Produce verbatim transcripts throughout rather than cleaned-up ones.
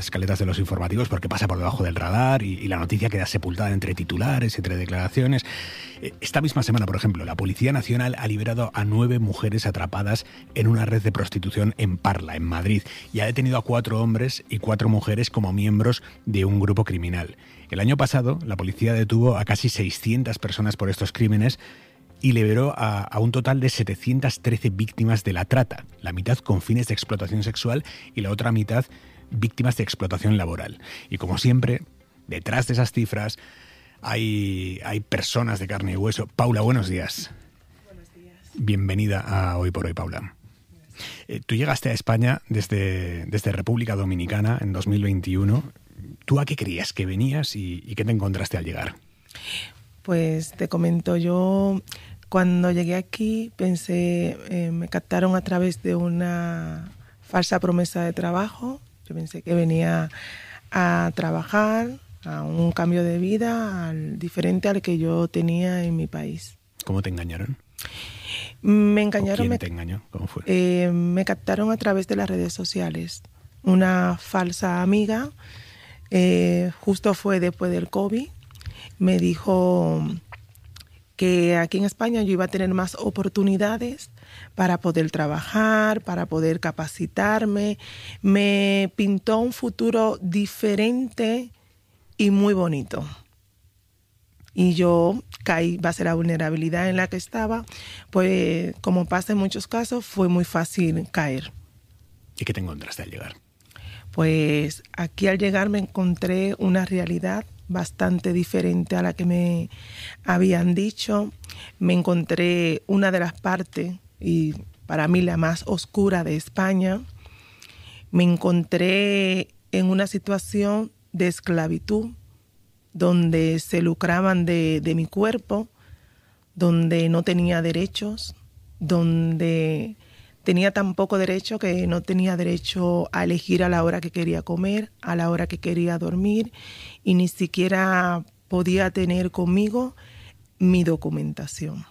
escaletas de los informativos porque pasa por debajo del radar y, y la noticia queda sepultada entre titulares, entre declaraciones. Esta misma semana, por ejemplo, la Policía Nacional ha liberado a nueve mujeres atrapadas en una red de prostitución en Parla, en Madrid, y ha detenido a cuatro hombres y cuatro mujeres como miembros de un grupo criminal. El año pasado, la policía detuvo a casi seiscientas personas por estos crímenes y liberó a, a un total de setecientas trece víctimas de la trata, la mitad con fines de explotación sexual y la otra mitad víctimas de explotación laboral. Y como siempre, detrás de esas cifras hay, hay personas de carne y hueso. Paula, buenos días. Buenos días. Bienvenida a Hoy por Hoy, Paula. Eh, tú llegaste a España desde, desde República Dominicana en dos mil veintiuno. ¿Tú a qué creías que venías y, y qué te encontraste al llegar? Pues te comento, yo cuando llegué aquí pensé, eh, me captaron a través de una falsa promesa de trabajo. Yo pensé que venía a trabajar, a un cambio de vida al, diferente al que yo tenía en mi país. ¿Cómo te engañaron? Me engañaron. ¿Quién me, te engañó? ¿Cómo fue? Eh, me captaron a través de las redes sociales. Una falsa amiga, eh, justo fue después del COVID, me dijo que aquí en España yo iba a tener más oportunidades para poder trabajar, para poder capacitarme. Me pintó un futuro diferente y muy bonito. Y yo caí, base a la vulnerabilidad en la que estaba, pues como pasa en muchos casos, fue muy fácil caer. ¿Y qué te encontraste al llegar? Pues aquí al llegar me encontré una realidad bastante diferente a la que me habían dicho. Me encontré una de las partes, y para mí la más oscura de España. Me encontré en una situación de esclavitud, donde se lucraban de, de mi cuerpo, donde no tenía derechos, donde tenía tan poco derecho que no tenía derecho a elegir a la hora que quería comer, a la hora que quería dormir, y ni siquiera podía tener conmigo mi documentación.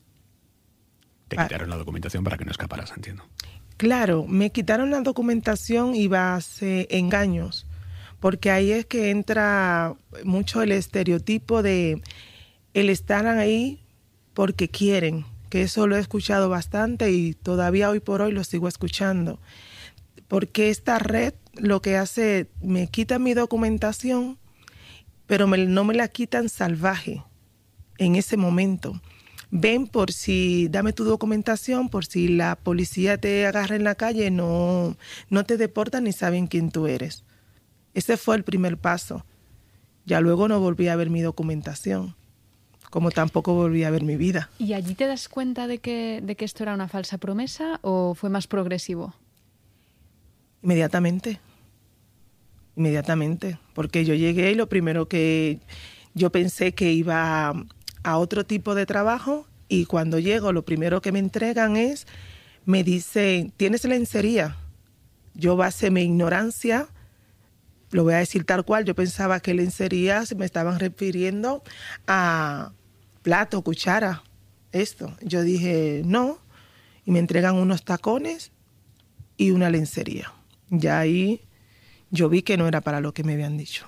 Te quitaron la documentación para que no escaparas, entiendo. Claro, me quitaron la documentación y base engaños, porque ahí es que entra mucho el estereotipo de el estar ahí porque quieren, que eso lo he escuchado bastante y todavía hoy por hoy lo sigo escuchando. Porque esta red lo que hace, me quita mi documentación, pero me, no me la quitan salvaje en ese momento. Ven por si, dame tu documentación, por si la policía te agarra en la calle, no, no te deportan ni saben quién tú eres. Ese fue el primer paso. Ya luego no volví a ver mi documentación, como tampoco volví a ver mi vida. ¿Y allí te das cuenta de que, de que esto era una falsa promesa o fue más progresivo? Inmediatamente. Inmediatamente. Porque yo llegué y lo primero que yo pensé que iba a, a otro tipo de trabajo, y cuando llego lo primero que me entregan es, me dicen, ¿tienes lencería? Yo base mi ignorancia, lo voy a decir tal cual, yo pensaba que lencería se me estaban refiriendo a plato, cuchara, esto. Yo dije, no, y me entregan unos tacones y una lencería. Ya ahí yo vi que no era para lo que me habían dicho.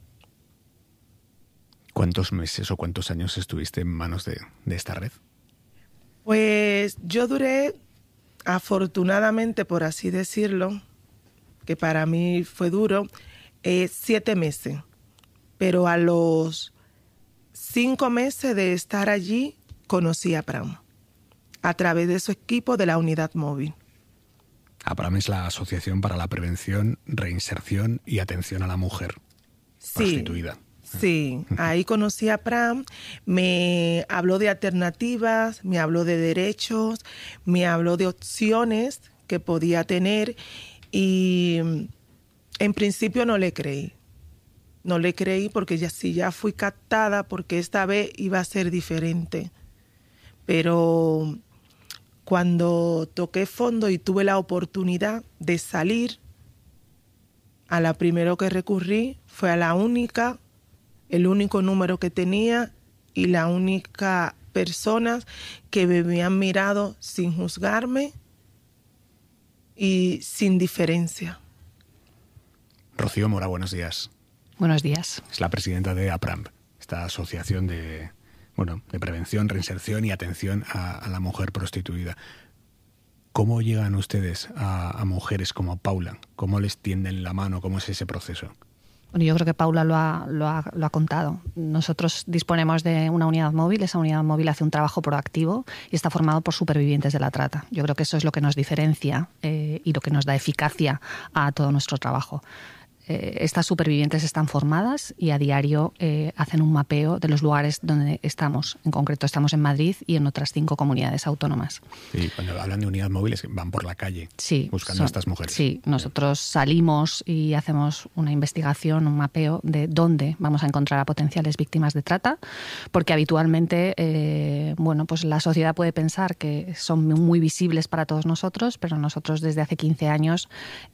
¿Cuántos meses o cuántos años estuviste en manos de, de esta red? Pues yo duré, afortunadamente, por así decirlo, que para mí fue duro, eh, siete meses. Pero a los cinco meses de estar allí, conocí a Pram, a través de su equipo de la unidad móvil. APRAM es la Asociación para la Prevención, Reinserción y Atención a la Mujer Sí, Prostituida. sí, ahí conocí a Pram, me habló de alternativas, me habló de derechos, me habló de opciones que podía tener, y en principio no le creí. No le creí porque ya sí ya fui captada, porque esta vez iba a ser diferente. Pero cuando toqué fondo y tuve la oportunidad de salir, a la primero que recurrí fue a la única, el único número que tenía y la única persona que me habían mirado sin juzgarme y sin diferencia. Rocío Mora, buenos días. Buenos días. Es la presidenta de APRAMP, esta asociación de, bueno, de prevención, reinserción y atención a, a la mujer prostituida. ¿Cómo llegan ustedes a, a mujeres como Paula? ¿Cómo les tienden la mano? ¿Cómo es ese proceso? Bueno, yo creo que Paula lo ha, lo, ha, lo ha contado. Nosotros disponemos de una unidad móvil. Esa unidad móvil hace un trabajo proactivo y está formado por supervivientes de la trata. Yo creo que eso es lo que nos diferencia eh, y lo que nos da eficacia a todo nuestro trabajo. Eh, estas supervivientes están formadas y a diario eh, hacen un mapeo de los lugares donde estamos. En concreto estamos en Madrid y en otras cinco comunidades autónomas. Y cuando hablan de unidad móvil es que van por la calle sí, buscando son, a estas mujeres. Sí, nosotros salimos y hacemos una investigación, un mapeo de dónde vamos a encontrar a potenciales víctimas de trata, porque habitualmente eh, bueno, pues la sociedad puede pensar que son muy visibles para todos nosotros, pero nosotros desde hace quince años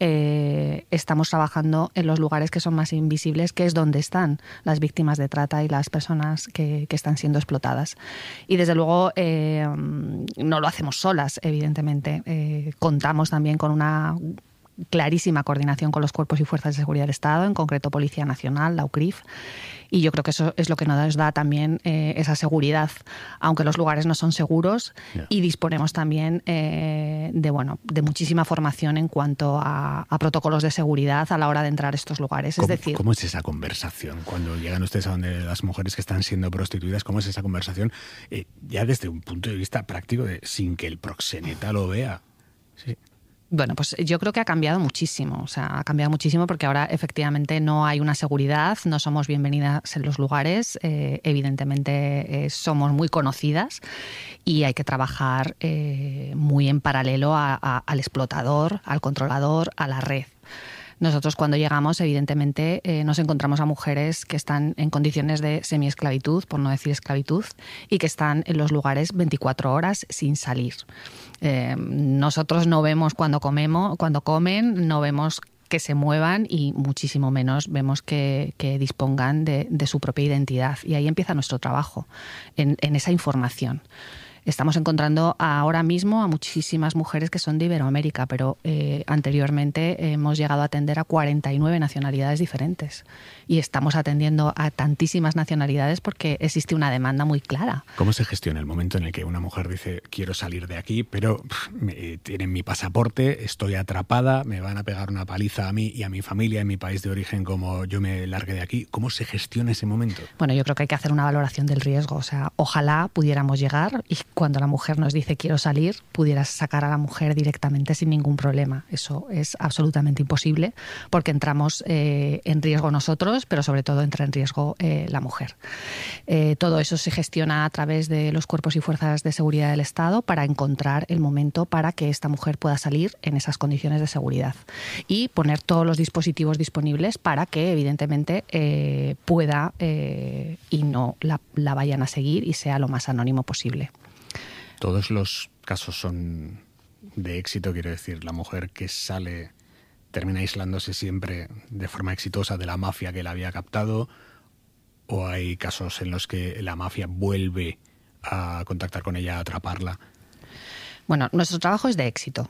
eh, estamos trabajando en los lugares que son más invisibles, que es donde están las víctimas de trata y las personas que, que están siendo explotadas. Y desde luego eh, no lo hacemos solas, evidentemente. Eh, contamos también con una clarísima coordinación con los cuerpos y fuerzas de seguridad del Estado, en concreto Policía Nacional, la U C R I F, y yo creo que eso es lo que nos da también eh, esa seguridad, aunque los lugares no son seguros, yeah. Y disponemos también eh, de, bueno, de muchísima formación en cuanto a, a protocolos de seguridad a la hora de entrar a estos lugares. ¿Cómo, es decir, ¿Cómo es esa conversación? Cuando llegan ustedes a donde las mujeres que están siendo prostituidas, ¿cómo es esa conversación? Eh, ya desde un punto de vista práctico, de, sin que el proxeneta lo vea. Sí. Bueno, pues yo creo que ha cambiado muchísimo, o sea, ha cambiado muchísimo porque ahora efectivamente no hay una seguridad, no somos bienvenidas en los lugares, eh, evidentemente eh, somos muy conocidas y hay que trabajar eh, muy en paralelo a, a, al explotador, al controlador, a la red. Nosotros cuando llegamos, evidentemente, eh, nos encontramos a mujeres que están en condiciones de semiesclavitud, por no decir esclavitud, y que están en los lugares veinticuatro horas sin salir. Eh, nosotros no vemos cuando comemos, cuando comen, no vemos que se muevan y muchísimo menos vemos que, que dispongan de, de su propia identidad. Y ahí empieza nuestro trabajo, en, en esa información. Estamos encontrando ahora mismo a muchísimas mujeres que son de Iberoamérica, pero eh, anteriormente hemos llegado a atender a cuarenta y nueve nacionalidades diferentes. Y estamos atendiendo a tantísimas nacionalidades porque existe una demanda muy clara. ¿Cómo se gestiona el momento en el que una mujer dice quiero salir de aquí, pero pff, me, tienen mi pasaporte, estoy atrapada, me van a pegar una paliza a mí y a mi familia en mi país de origen como yo me largue de aquí? ¿Cómo se gestiona ese momento? Bueno, yo creo que hay que hacer una valoración del riesgo. O sea, ojalá pudiéramos llegar y cuando la mujer nos dice quiero salir, pudieras sacar a la mujer directamente sin ningún problema. Eso es absolutamente imposible porque entramos eh, en riesgo nosotros, pero sobre todo entra en riesgo eh, la mujer. Eh, todo eso se gestiona a través de los cuerpos y fuerzas de seguridad del Estado para encontrar el momento para que esta mujer pueda salir en esas condiciones de seguridad y poner todos los dispositivos disponibles para que evidentemente eh, pueda eh, y no la, la vayan a seguir y sea lo más anónimo posible. Todos los casos son de éxito, quiero decir, la mujer que sale termina aislándose siempre de forma exitosa de la mafia que la había captado, o hay casos en los que la mafia vuelve a contactar con ella, a atraparla. Bueno, nuestro trabajo es de éxito.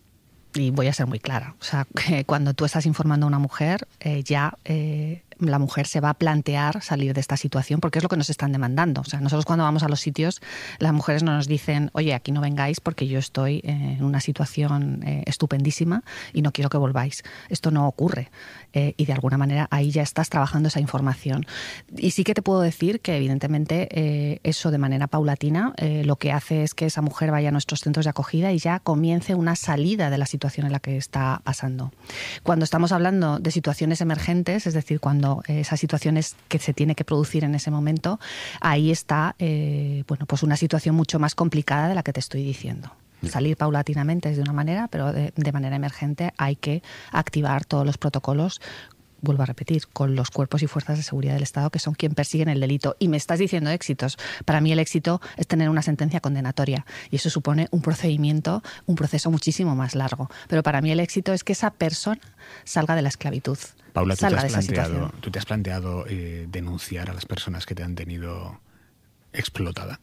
Y voy a ser muy clara. O sea, que cuando tú estás informando a una mujer, eh, ya eh, la mujer se va a plantear salir de esta situación porque es lo que nos están demandando. O sea, nosotros cuando vamos a los sitios, las mujeres no nos dicen, oye, aquí no vengáis porque yo estoy en una situación eh, estupendísima y no quiero que volváis. Esto no ocurre. Eh, y de alguna manera ahí ya estás trabajando esa información. Y sí que te puedo decir que evidentemente eh, eso de manera paulatina eh, lo que hace es que esa mujer vaya a nuestros centros de acogida y ya comience una salida de la situación en la que está pasando. Cuando estamos hablando de situaciones emergentes, es decir, cuando eh, esas situaciones que se tiene que producir en ese momento, ahí está eh, bueno, pues una situación mucho más complicada de la que te estoy diciendo. Salir paulatinamente es de una manera, pero de, de manera emergente hay que activar todos los protocolos, vuelvo a repetir, con los cuerpos y fuerzas de seguridad del Estado, que son quien persiguen el delito. Y me estás diciendo éxitos. Para mí el éxito es tener una sentencia condenatoria y eso supone un procedimiento, un proceso muchísimo más largo. Pero para mí el éxito es que esa persona salga de la esclavitud. Paula, ¿tú, salga te, has de esa planteado, ¿tú te has planteado eh, denunciar a las personas que te han tenido explotada?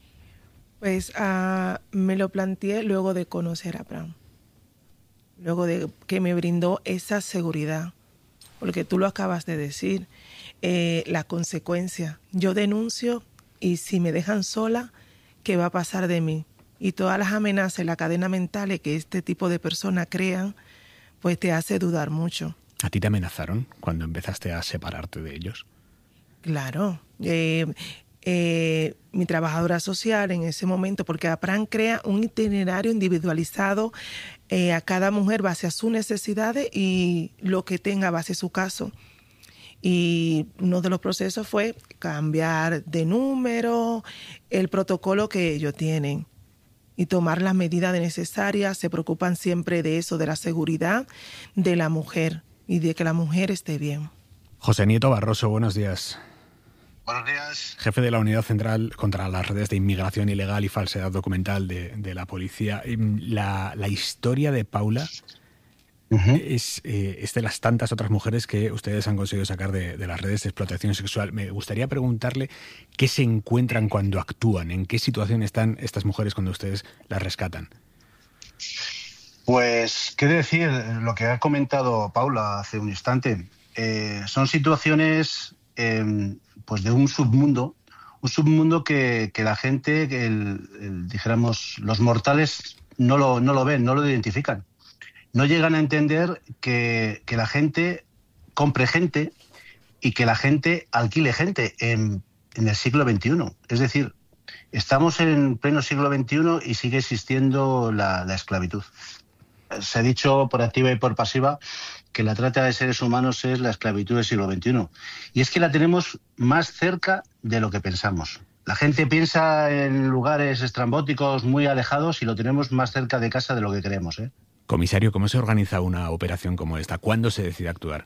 Pues uh, me lo planteé luego de conocer a Abraham. Luego de que me brindó esa seguridad. porque tú lo acabas de decir, eh, la consecuencia. Yo denuncio y si me dejan sola, ¿qué va a pasar de mí? Y todas las amenazas y la cadena mental que este tipo de personas crean, pues te hace dudar mucho. ¿A ti te amenazaron cuando empezaste a separarte de ellos? Claro. Eh, eh, mi trabajadora social en ese momento, porque APRAN crea un itinerario individualizado eh, a cada mujer base a sus necesidades y lo que tenga base a su caso. Y uno de los procesos fue cambiar de número, el protocolo que ellos tienen y tomar las medidas necesarias. Se preocupan siempre de eso, de la seguridad de la mujer y de que la mujer esté bien. José Nieto Barroso, buenos días. Buenos días. Jefe de la Unidad Central contra las Redes de Inmigración Ilegal y Falsedad Documental de, de la Policía. La, la historia de Paula uh-huh. es, eh, es de las tantas otras mujeres que ustedes han conseguido sacar de, de las redes de explotación sexual. Me gustaría preguntarle qué se encuentran cuando actúan, en qué situación están estas mujeres cuando ustedes las rescatan. Pues, ¿qué decir? Lo que ha comentado Paula hace un instante. Eh, son situaciones... Eh, pues de un submundo, un submundo que, que la gente, que el, el, dijéramos, los mortales no lo, no lo ven, no lo identifican. No llegan a entender que, que la gente compre gente y que la gente alquile gente en, en el siglo veintiuno. Es decir, estamos en pleno siglo veintiuno y sigue existiendo la, la esclavitud. Se ha dicho por activa y por pasiva que la trata de seres humanos es la esclavitud del siglo veintiuno. Y es que la tenemos más cerca de lo que pensamos. La gente piensa en lugares estrambóticos muy alejados y lo tenemos más cerca de casa de lo que creemos, ¿eh? Comisario, ¿cómo se organiza una operación como esta? ¿Cuándo se decide actuar?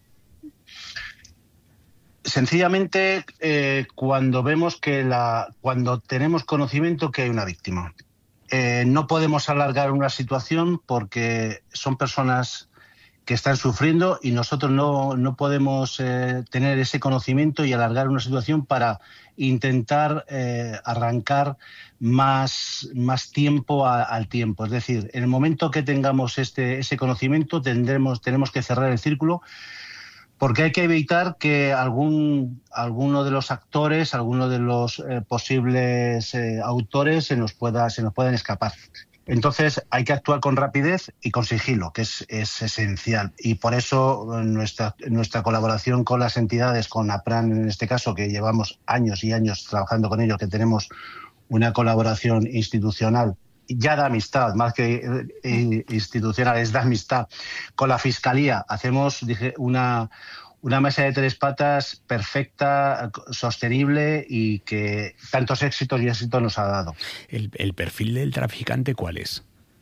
Sencillamente, eh, cuando vemos que la, cuando tenemos conocimiento que hay una víctima. Eh, no podemos alargar una situación porque son personas que están sufriendo y nosotros no, no podemos eh, tener ese conocimiento y alargar una situación para intentar eh, arrancar más, más tiempo a, al tiempo. Es decir, en el momento que tengamos este, ese conocimiento tendremos, tenemos que cerrar el círculo, porque hay que evitar que algún alguno de los actores, alguno de los eh, posibles eh, autores se nos pueda se nos puedan escapar. Entonces hay que actuar con rapidez y con sigilo, que es, es esencial. Y por eso nuestra nuestra colaboración con las entidades, con APRAN en este caso, que llevamos años y años trabajando con ellos, que tenemos una colaboración institucional ya de amistad, más que eh, institucional, es de amistad. Con la Fiscalía hacemos dije, una, una mesa de tres patas perfecta, sostenible y que tantos éxitos y éxitos nos ha dado. ¿El, el perfil del traficante cuál es?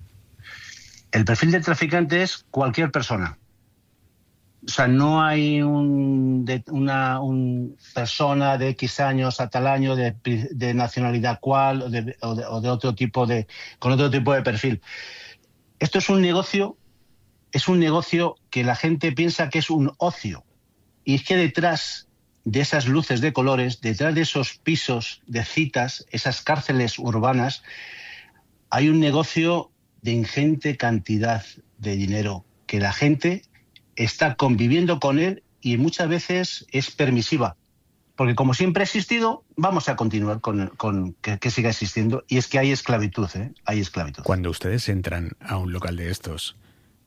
El perfil del traficante es cualquier persona. O sea, no hay un, de, una un persona de X años a tal año, de, de nacionalidad cual o de, o, de, o de otro tipo de, con otro tipo de perfil. Esto es un negocio, es un negocio que la gente piensa que es un ocio. Y es que detrás de esas luces de colores, detrás de esos pisos de citas, esas cárceles urbanas, hay un negocio de ingente cantidad de dinero que la gente está conviviendo con él y muchas veces es permisiva. Porque como siempre ha existido, vamos a continuar con, con que, que siga existiendo. Y es que hay esclavitud, ¿eh? Hay esclavitud. Cuando ustedes entran a un local de estos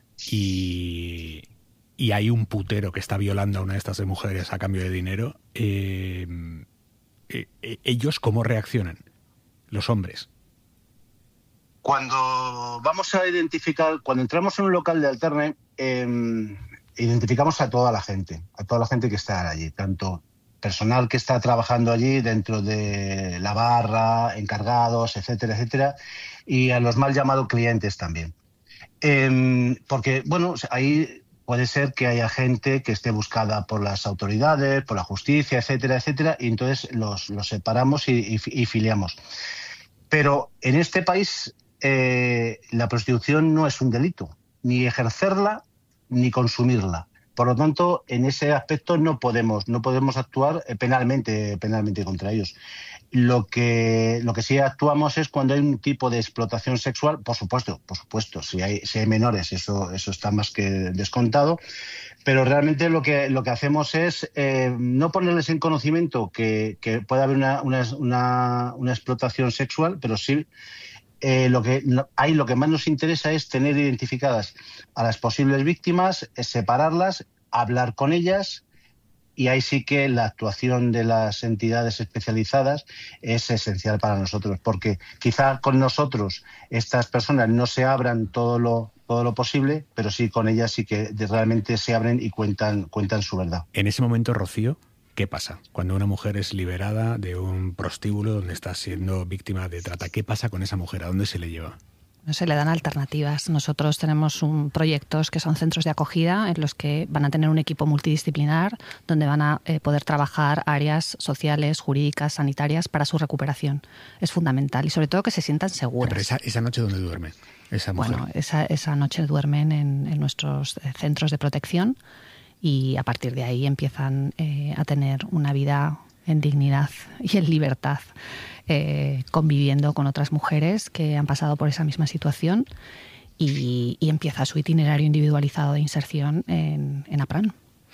y, y hay un putero que está violando a una de estas mujeres a cambio de dinero, eh, eh, ¿ellos cómo reaccionan? Los hombres. Cuando vamos a identificar, cuando entramos en un local de alterne, eh, identificamos a toda la gente, a toda la gente que está allí, tanto personal que está trabajando allí dentro de la barra, encargados, etcétera, etcétera, y a los mal llamados clientes también. Eh, porque, bueno, ahí puede ser que haya gente que esté buscada por las autoridades, por la justicia, etcétera, etcétera, y entonces los, los separamos y, y, y filiamos. Pero en este país eh, la prostitución no es un delito, ni ejercerla ni consumirla. Por lo tanto, en ese aspecto no podemos, no podemos actuar penalmente, penalmente contra ellos. Lo que, lo que sí actuamos es cuando hay un tipo de explotación sexual, por supuesto, por supuesto, si hay, si hay menores, eso, eso está más que descontado, pero realmente lo que, lo que hacemos es eh, no ponerles en conocimiento que, que puede haber una, una, una, una explotación sexual, pero sí eh, lo que hay, lo que más nos interesa es tener identificadas a las posibles víctimas, es separarlas, hablar con ellas. Y ahí sí que la actuación de las entidades especializadas es esencial para nosotros, porque quizá con nosotros estas personas no se abran todo lo, todo lo posible, pero sí con ellas sí que realmente se abren y cuentan, cuentan su verdad. En ese momento, Rocío, ¿qué pasa cuando una mujer es liberada de un prostíbulo donde está siendo víctima de trata? ¿Qué pasa con esa mujer? ¿A dónde se le lleva? No se le dan alternativas. Nosotros tenemos un, proyectos que son centros de acogida en los que van a tener un equipo multidisciplinar donde van a eh, poder trabajar áreas sociales, jurídicas, sanitarias para su recuperación. Es fundamental y sobre todo que se sientan seguras. Pero esa, esa noche, ¿dónde duerme esa mujer? Bueno, esa, esa noche duermen en, en nuestros centros de protección y a partir de ahí empiezan eh, a tener una vida en dignidad y en libertad. Eh, conviviendo con otras mujeres que han pasado por esa misma situación y, y empieza su itinerario individualizado de inserción en, en APRAN.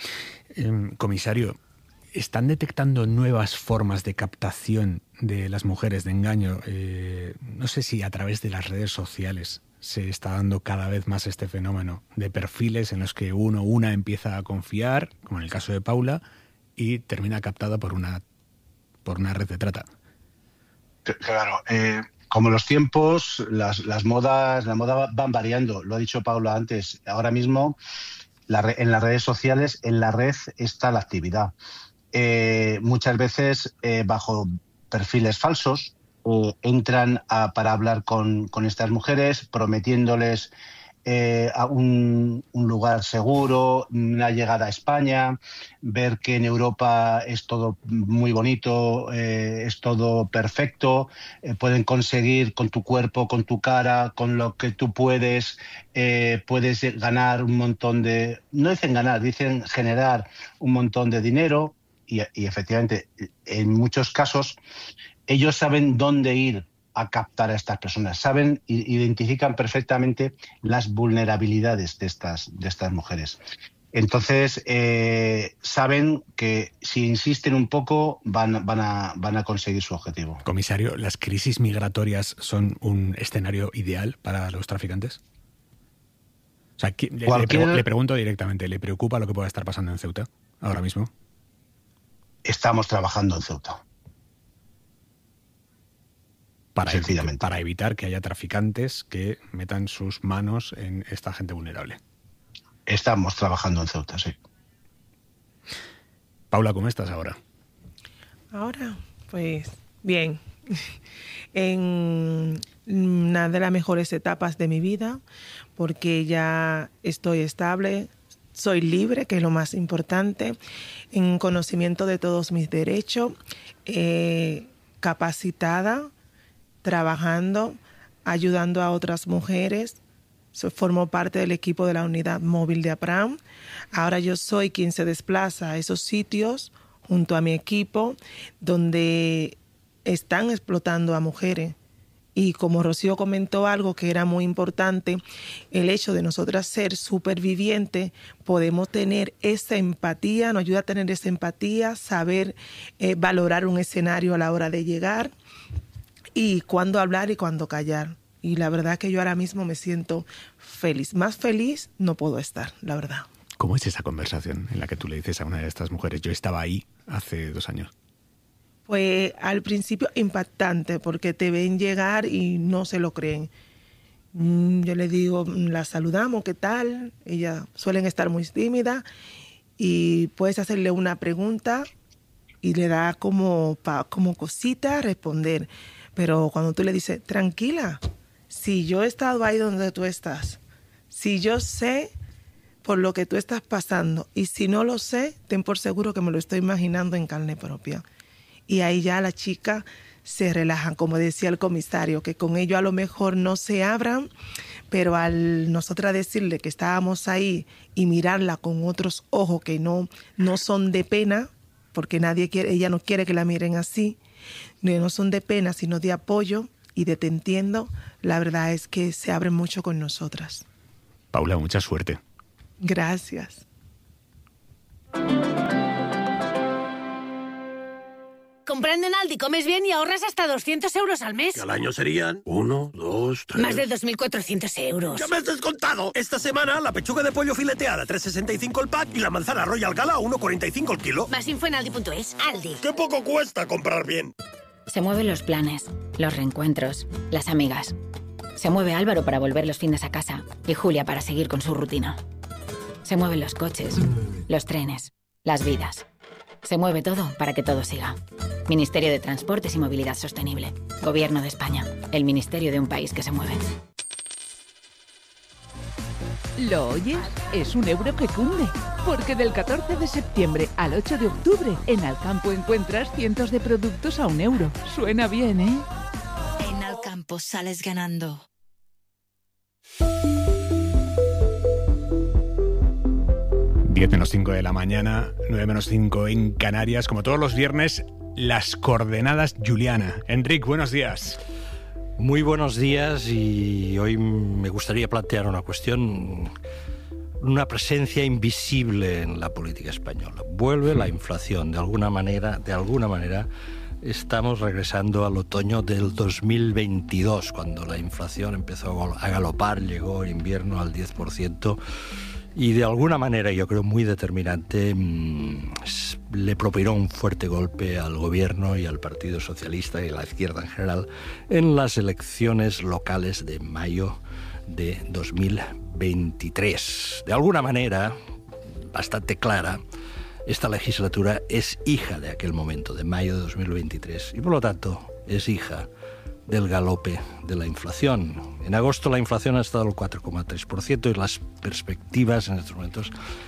Eh, comisario, ¿están detectando nuevas formas de captación de las mujeres, de engaño? Eh, no sé si a través de las redes sociales se está dando cada vez más este fenómeno de perfiles en los que uno, una empieza a confiar, como en el caso de Paula, y termina captada por una, por una red de trata. Claro, eh, como los tiempos, las, las modas, la moda van variando. Lo ha dicho Paula antes. Ahora mismo, la re, en las redes sociales, en la red está la actividad. Eh, muchas veces eh, bajo perfiles falsos eh, entran a, para hablar con, con estas mujeres, prometiéndoles Eh, a un, un lugar seguro, una llegada a España, ver que en Europa es todo muy bonito, eh, es todo perfecto, eh, pueden conseguir con tu cuerpo, con tu cara, con lo que tú puedes, eh, puedes ganar un montón de, no dicen ganar, dicen generar un montón de dinero y, y efectivamente en muchos casos ellos saben dónde ir a captar a estas personas, saben, identifican perfectamente las vulnerabilidades de estas, de estas mujeres. Entonces, eh, saben que si insisten un poco van, van, a, van a conseguir su objetivo. Comisario, ¿las crisis migratorias son un escenario ideal para los traficantes? O sea, le, Cualquier... le, le pregunto directamente, ¿le preocupa lo que pueda estar pasando en Ceuta ahora mismo? Estamos trabajando en Ceuta. Para, evitar, para evitar que haya traficantes que metan sus manos en esta gente vulnerable. Estamos trabajando en Ceuta, sí. Paula, ¿cómo estás ahora? Ahora, pues bien. En una de las mejores etapas de mi vida, porque ya estoy estable, soy libre, que es lo más importante, en conocimiento de todos mis derechos, eh, capacitada, trabajando, ayudando a otras mujeres. So, formo parte del equipo de la unidad móvil de APRAN. Ahora yo soy quien se desplaza a esos sitios junto a mi equipo donde están explotando a mujeres. Y como Rocío comentó algo que era muy importante, el hecho de nosotras ser supervivientes, podemos tener esa empatía, nos ayuda a tener esa empatía, saber eh, valorar un escenario a la hora de llegar, y cuándo hablar y cuándo callar. Y la verdad que yo ahora mismo me siento feliz. Más feliz no puedo estar, la verdad. ¿Cómo es esa conversación en la que tú le dices a una de estas mujeres, yo estaba ahí hace dos años? Pues al principio impactante, porque te ven llegar y no se lo creen. Yo le digo, la saludamos, ¿qué tal? Ellas suelen estar muy tímidas y puedes hacerle una pregunta y le da como, como cosita responder. Pero cuando tú le dices, tranquila, si yo he estado ahí donde tú estás, si yo sé por lo que tú estás pasando y si no lo sé, ten por seguro que me lo estoy imaginando en carne propia. Y ahí ya la chica se relajan, como decía el comisario, que con ello a lo mejor no se abran, pero al nosotras decirle que estábamos ahí y mirarla con otros ojos que no, no son de pena, porque nadie quiere, ella no quiere que la miren así, no son de pena, sino de apoyo y de te entiendo, la verdad es que se abren mucho con nosotras. Paula, mucha suerte. Gracias. Comprando en Aldi comes bien y ahorras hasta doscientos euros al mes. Que al año serían uno, dos, tres... Más de dos mil cuatrocientos euros. ¡Ya me has descontado! Esta semana la pechuga de pollo fileteada tres sesenta y cinco el pack y la manzana Royal Gala a uno cuarenta y cinco el kilo. Más info en aldi punto es. Aldi. ¡Qué poco cuesta comprar bien! Se mueven los planes, los reencuentros, las amigas. Se mueve Álvaro para volver los fines a casa y Julia para seguir con su rutina. Se mueven los coches, los trenes, las vidas. Se mueve todo para que todo siga. Ministerio de Transportes y Movilidad Sostenible. Gobierno de España. El ministerio de un país que se mueve. ¿Lo oyes? Es un euro que cunde. Porque del catorce de septiembre al ocho de octubre, en Alcampo encuentras cientos de productos a un euro. Suena bien, ¿eh? En Alcampo sales ganando. diez menos cinco de la mañana, nueve menos cinco en Canarias. Como todos los viernes, las coordenadas Juliana. Enric, buenos días. Muy buenos días, y hoy me gustaría plantear una cuestión, una presencia invisible en la política española. Vuelve la inflación, de alguna manera, de alguna manera estamos regresando al otoño del dos mil veintidós, cuando la inflación empezó a galopar, llegó el invierno al diez por ciento. Y de alguna manera, yo creo muy determinante, mmm, le propinó un fuerte golpe al gobierno y al Partido Socialista y a la izquierda en general en las elecciones locales de mayo de dos mil veintitrés. De alguna manera, bastante clara, esta legislatura es hija de aquel momento, de mayo de dos mil veintitrés, y por lo tanto es hija del galope de la inflación. En agosto la inflación ha estado al cuatro coma tres por ciento y las perspectivas en estos momentos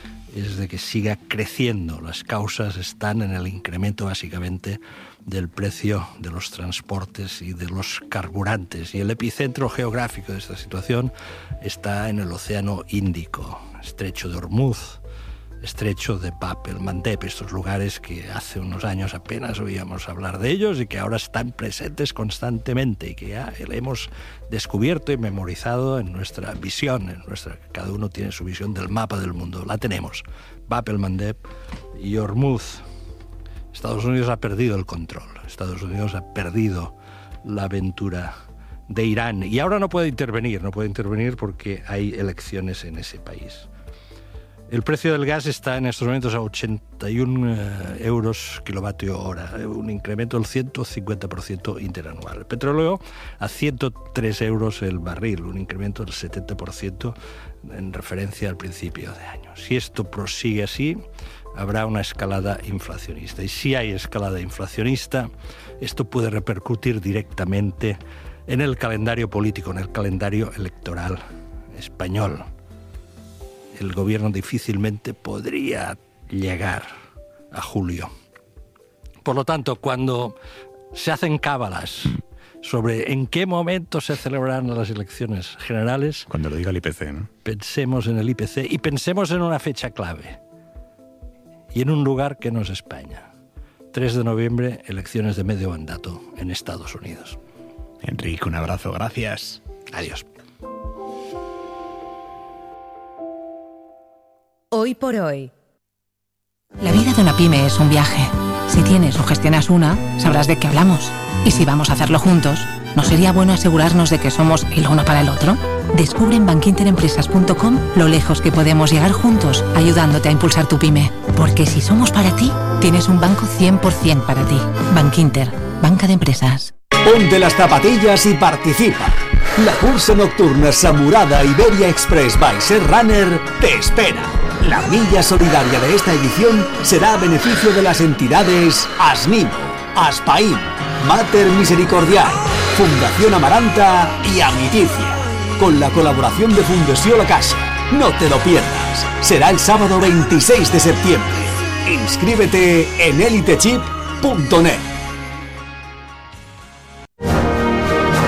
es de que siga creciendo. Las causas están en el incremento básicamente del precio de los transportes y de los carburantes, y el epicentro geográfico de esta situación está en el Océano Índico, Estrecho de Hormuz, Estrecho de Bab el Mandeb, estos lugares que hace unos años apenas oíamos hablar de ellos y que ahora están presentes constantemente y que ya hemos descubierto y memorizado en nuestra visión, en nuestra, cada uno tiene su visión del mapa del mundo, la tenemos. Bab el Mandeb y Hormuz. Estados Unidos ha perdido el control, Estados Unidos ha perdido la aventura de Irán y ahora no puede intervenir, no puede intervenir porque hay elecciones en ese país. El precio del gas está en estos momentos a ochenta y uno eh, euros kilovatio hora, un incremento del ciento cincuenta por ciento interanual. El petróleo a ciento tres euros el barril, un incremento del setenta por ciento en referencia al principio de año. Si esto prosigue así, habrá una escalada inflacionista. Y si hay escalada inflacionista, esto puede repercutir directamente en el calendario político, en el calendario electoral español. El gobierno difícilmente podría llegar a julio. Por lo tanto, cuando se hacen cábalas sobre en qué momento se celebrarán las elecciones generales... Cuando lo diga el I P C, ¿no? Pensemos en el I P C y pensemos en una fecha clave y en un lugar que no es España. tres de noviembre, elecciones de medio mandato en Estados Unidos. Enrique, un abrazo, gracias. Adiós. Hoy por hoy. La vida de una pyme es un viaje. Si tienes o gestionas una, sabrás de qué hablamos. Y si vamos a hacerlo juntos, ¿no sería bueno asegurarnos de que somos el uno para el otro? Descubre en bankinter empresas punto com lo lejos que podemos llegar juntos, ayudándote a impulsar tu pyme. Porque si somos para ti, tienes un banco cien por ciento para ti. Bankinter, banca de empresas. Ponte las zapatillas y participa. La cursa nocturna Samurada Iberia Express by Serrunner te espera. La milla solidaria de esta edición será a beneficio de las entidades ASNIM, ASPAIM, Mater Misericordiae, Fundación Amaranta y Amiticia, con la colaboración de Fundació La Caixa. No te lo pierdas. Será el sábado veintiséis de septiembre. Inscríbete en elitechip punto net.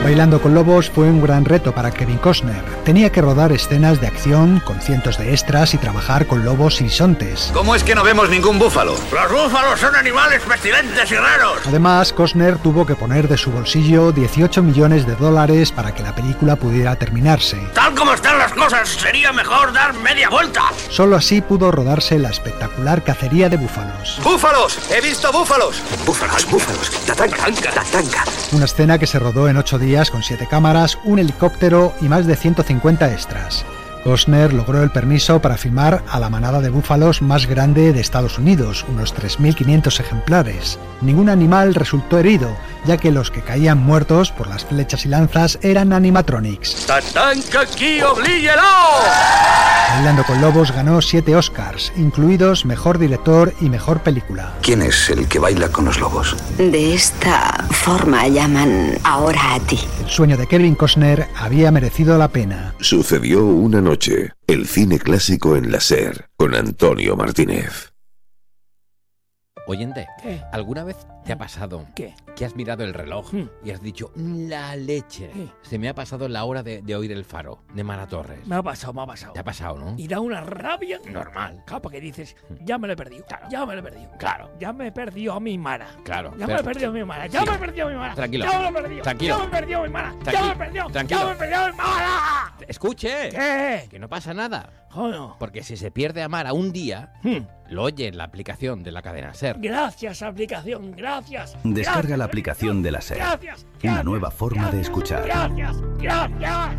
Bailando con lobos fue un gran reto para Kevin Costner. Tenía que rodar escenas de acción con cientos de extras y trabajar con lobos y bisontes. ¿Cómo es que no vemos ningún búfalo? ¡Los búfalos son animales pestilentes y raros! Además, Costner tuvo que poner de su bolsillo dieciocho millones de dólares para que la película pudiera terminarse. Tal como están las cosas, sería mejor dar media vuelta. Solo así pudo rodarse la espectacular cacería de búfalos. ¡Búfalos! ¡He visto búfalos! ¡Búfalos, búfalos! ¡Tatanca, tatanca! Una escena que se rodó en ocho días con siete cámaras, un helicóptero y más de ciento cincuenta extras. Costner logró el permiso para filmar a la manada de búfalos más grande de Estados Unidos, unos tres mil quinientos ejemplares. Ningún animal resultó herido, ya que los que caían muertos por las flechas y lanzas eran animatronics. ¡Tatanca aquí, oblíguelo! Bailando con lobos ganó siete Oscars, incluidos Mejor Director y Mejor Película. ¿Quién es el que baila con los lobos? De esta forma llaman ahora a ti. El sueño de Kevin Costner había merecido la pena. Sucedió una noche, el cine clásico en la SER, con Antonio Martínez. Oyente, ¿qué? ¿Alguna vez te ha pasado ¿Qué? que has mirado el reloj ¿Mm? y has dicho, la leche, ¿Qué? se me ha pasado la hora de, de oír el faro de Mara Torres? Me ha pasado, me ha pasado. ¿Te ha pasado, no? Y da una rabia Normal. Claro, porque dices, ya me lo he perdido, Claro. ya me lo he perdido. Claro. Ya me he perdido a mi Mara. Claro. Ya pero- me he perdido a mi Mara, ya Sí. me he perdido a mi Mara. Tranquilo. Ya me lo he perdido. Tranquilo. Ya me he perdido a mi Mara. Ya Tranqui- me he perdido. tranquilo. Ya me he perdido a mi Mara. Escuche. ¿Qué? Que no pasa nada. Joder. Porque si se pierde a Mara un día, lo oye en la aplicación de la cadena SER. Gracias, aplicación, gracias. Descarga gracias, la aplicación de la SER. Gracias. Una nueva forma de escuchar. Gracias, gracias.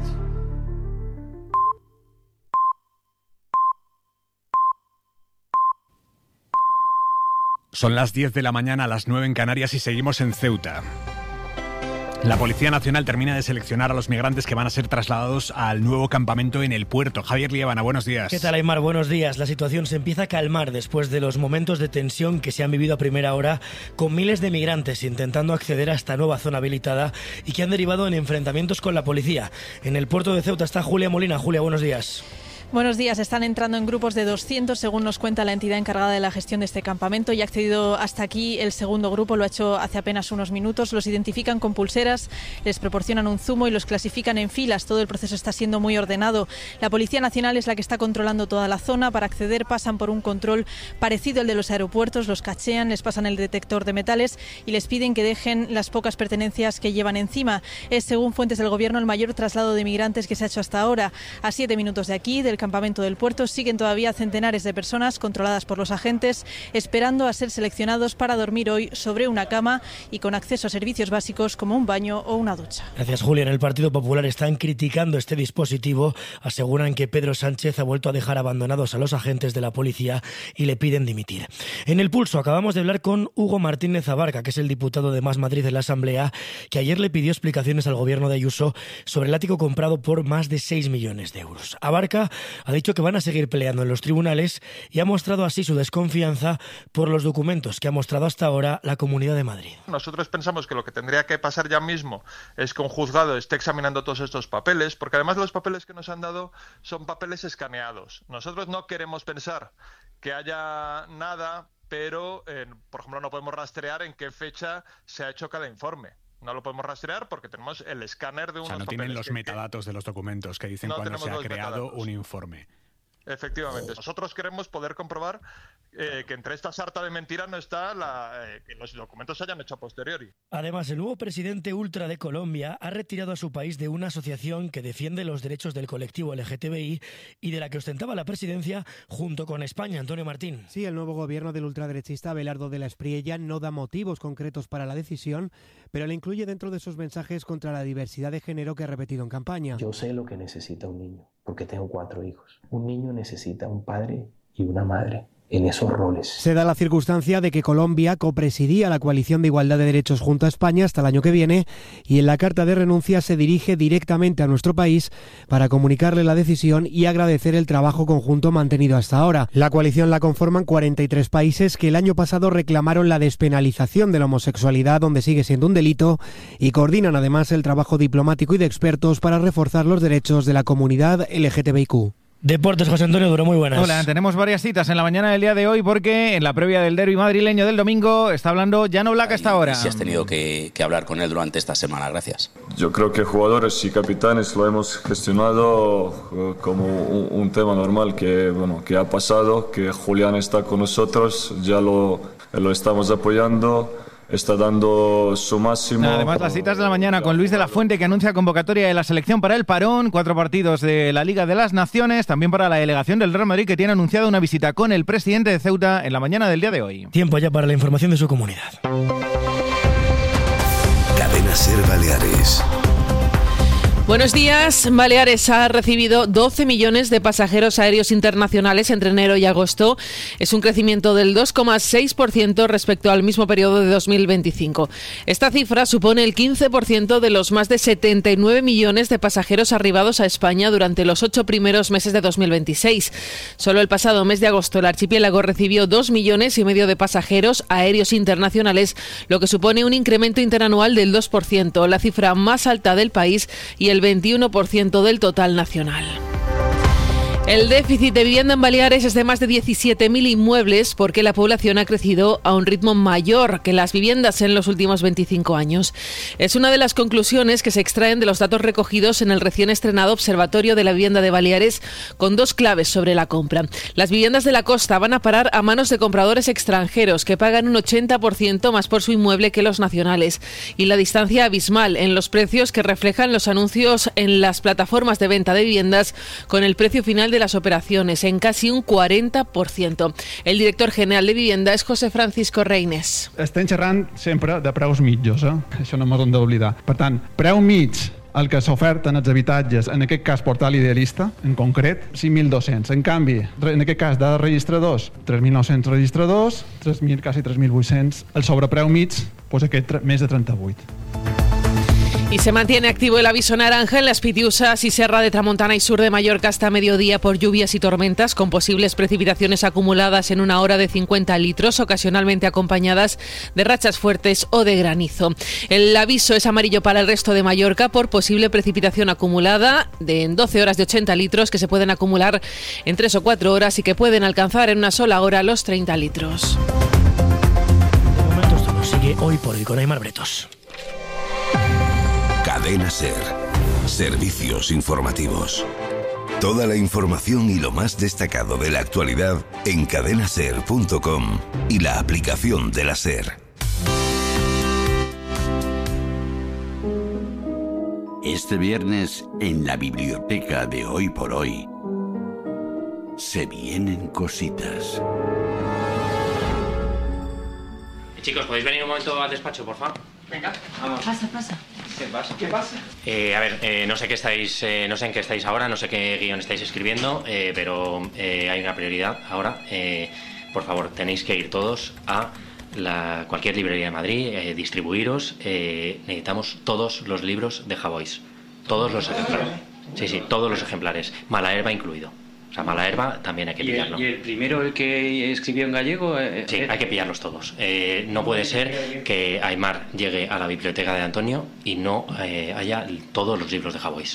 Son las diez de la mañana, a las nueve en Canarias y seguimos en Ceuta. La Policía Nacional termina de seleccionar a los migrantes que van a ser trasladados al nuevo campamento en el puerto. Javier Liébana, buenos días. ¿Qué tal, Aymar? Buenos días. La situación se empieza a calmar después de los momentos de tensión que se han vivido a primera hora con miles de migrantes intentando acceder a esta nueva zona habilitada y que han derivado en enfrentamientos con la policía. En el puerto de Ceuta está Julia Molina. Julia, buenos días. Buenos días. Están entrando en grupos de doscientos, según nos cuenta la entidad encargada de la gestión de este campamento, y ha accedido hasta aquí el segundo grupo, lo ha hecho hace apenas unos minutos. Los identifican con pulseras, les proporcionan un zumo y los clasifican en filas. Todo el proceso está siendo muy ordenado. La Policía Nacional es la que está controlando toda la zona. Para acceder pasan por un control parecido al de los aeropuertos, los cachean, les pasan el detector de metales y les piden que dejen las pocas pertenencias que llevan encima. Es, según fuentes del Gobierno, el mayor traslado de migrantes que se ha hecho hasta ahora. A siete minutos de aquí, del campamento del puerto, siguen todavía centenares de personas controladas por los agentes, esperando a ser seleccionados para dormir hoy sobre una cama y con acceso a servicios básicos como un baño o una ducha. Gracias, Julia. En el Partido Popular están criticando este dispositivo. Aseguran que Pedro Sánchez ha vuelto a dejar abandonados a los agentes de la policía y le piden dimitir. En El Pulso acabamos de hablar con Hugo Martínez Abarca, que es el diputado de Más Madrid en la Asamblea, que ayer le pidió explicaciones al gobierno de Ayuso sobre el ático comprado por más de seis millones de euros. Abarca ha dicho que van a seguir peleando en los tribunales y ha mostrado así su desconfianza por los documentos que ha mostrado hasta ahora la Comunidad de Madrid. Nosotros pensamos que lo que tendría que pasar ya mismo es que un juzgado esté examinando todos estos papeles, porque además los papeles que nos han dado son papeles escaneados. Nosotros no queremos pensar que haya nada, pero, eh, por ejemplo, no podemos rastrear en qué fecha se ha hecho cada informe. No lo podemos rastrear porque tenemos el escáner de unos O sea, no papeles tienen los que- metadatos de los documentos que dicen No cuando tenemos se ha los creado metadatos. un informe. Efectivamente. Nosotros queremos poder comprobar eh, que entre esta sarta de mentiras no está la, eh, que los documentos se hayan hecho a posteriori. Además, el nuevo presidente ultra de Colombia ha retirado a su país de una asociación que defiende los derechos del colectivo L G T B I y de la que ostentaba la presidencia junto con España. Antonio Martín. Sí, el nuevo gobierno del ultraderechista Abelardo de la Espriella no da motivos concretos para la decisión, pero la incluye dentro de sus mensajes contra la diversidad de género que ha repetido en campaña. Yo sé lo que necesita un niño, porque tengo cuatro hijos. Un niño necesita un padre y una madre en esos roles. Se da la circunstancia de que Colombia copresidía la coalición de igualdad de derechos junto a España hasta el año que viene y en la carta de renuncia se dirige directamente a nuestro país para comunicarle la decisión y agradecer el trabajo conjunto mantenido hasta ahora. La coalición la conforman cuarenta y tres países que el año pasado reclamaron la despenalización de la homosexualidad, donde sigue siendo un delito, y coordinan además el trabajo diplomático y de expertos para reforzar los derechos de la comunidad L G T B I Q. Deportes, José Antonio Duro, muy buenas. Hola, tenemos varias citas en la mañana del día de hoy porque en la previa del derbi madrileño del domingo está hablando Jan Oblak hasta ahora. Si has tenido que, que hablar con él durante esta semana, gracias. Yo creo que jugadores y capitanes lo hemos gestionado como un, un tema normal que, bueno, que ha pasado, que Julián está con nosotros, ya lo, lo estamos apoyando. Está dando su máximo. Además, las citas de la mañana con Luis de la Fuente, que anuncia convocatoria de la selección para el parón, cuatro partidos de la Liga de las Naciones, también para la delegación del Real Madrid, que tiene anunciado una visita con el presidente de Ceuta en la mañana del día de hoy. Tiempo ya para la información de su comunidad. Cadena SER Baleares. Buenos días. Baleares ha recibido doce millones de pasajeros aéreos internacionales entre enero y agosto. Es un crecimiento del dos coma seis por ciento respecto al mismo periodo de dos mil veinticinco. Esta cifra supone el quince por ciento de los más de setenta y nueve millones de pasajeros arribados a España durante los ocho primeros meses de dos mil veintiséis. Solo el pasado mes de agosto el archipiélago recibió dos millones y medio de pasajeros aéreos internacionales, lo que supone un incremento interanual del dos por ciento, la cifra más alta del país y el veintiuno por ciento del total nacional. El déficit de vivienda en Baleares es de más de diecisiete mil inmuebles porque la población ha crecido a un ritmo mayor que las viviendas en los últimos veinticinco años. Es una de las conclusiones que se extraen de los datos recogidos en el recién estrenado Observatorio de la Vivienda de Baleares, con dos claves sobre la compra. Las viviendas de la costa van a parar a manos de compradores extranjeros que pagan un ochenta por ciento más por su inmueble que los nacionales, y la distancia abismal en los precios que reflejan los anuncios en las plataformas de venta de viviendas con el precio final de las operaciones, en casi un cuarenta por ciento. El director general de Vivienda és José Francisco Reines. Estem xerrant sempre de preus mitjos, eh? Això no m'ho hem d'oblidar. Per tant, preu mig el que s'oferten els habitatges, en aquest cas portal idealista, en concret, cinc mil dos-cents. En canvi, en aquest cas de registradors, tres mil nou-cents registradors, tres mil, quasi tres mil vuit-cents. El sobrepreu mig, doncs aquest més de trenta-vuit. Y se mantiene activo el aviso naranja en las Pitiusas y Serra de Tramontana y sur de Mallorca hasta mediodía por lluvias y tormentas, con posibles precipitaciones acumuladas en una hora de cincuenta litros, ocasionalmente acompañadas de rachas fuertes o de granizo. El aviso es amarillo para el resto de Mallorca por posible precipitación acumulada de en doce horas de ochenta litros, que se pueden acumular en tres o cuatro horas y que pueden alcanzar en una sola hora los treinta litros. De momento esto nos sigue hoy por hoy con Aymar Bretos. Cadena SER. Servicios informativos. Toda la información y lo más destacado de la actualidad en cadena ser punto com y la aplicación de la SER. Este viernes, en la biblioteca de Hoy por Hoy, se vienen cositas. Chicos, ¿podéis venir un momento al despacho, por favor? Venga, vamos. Pasa, pasa. ¿Qué pasa? ¿Qué pasa? Eh, a ver, eh, no sé qué estáis, eh, no sé en qué estáis ahora, no sé qué guión estáis escribiendo, eh, pero eh, hay una prioridad ahora. Eh, por favor, tenéis que ir todos a la, cualquier librería de Madrid, eh, distribuiros. Eh, necesitamos todos los libros de Javois, todos los ejemplares. Sí, sí, todos los ejemplares, Malaherba incluido. O sea, Malaherba también hay que pillarlo. ¿Y el, y el primero, el que escribió en gallego? Eh, sí, hay que pillarlos todos. Eh, no puede ser que Aymar llegue a la biblioteca de Antonio y no eh, haya todos los libros de Javois.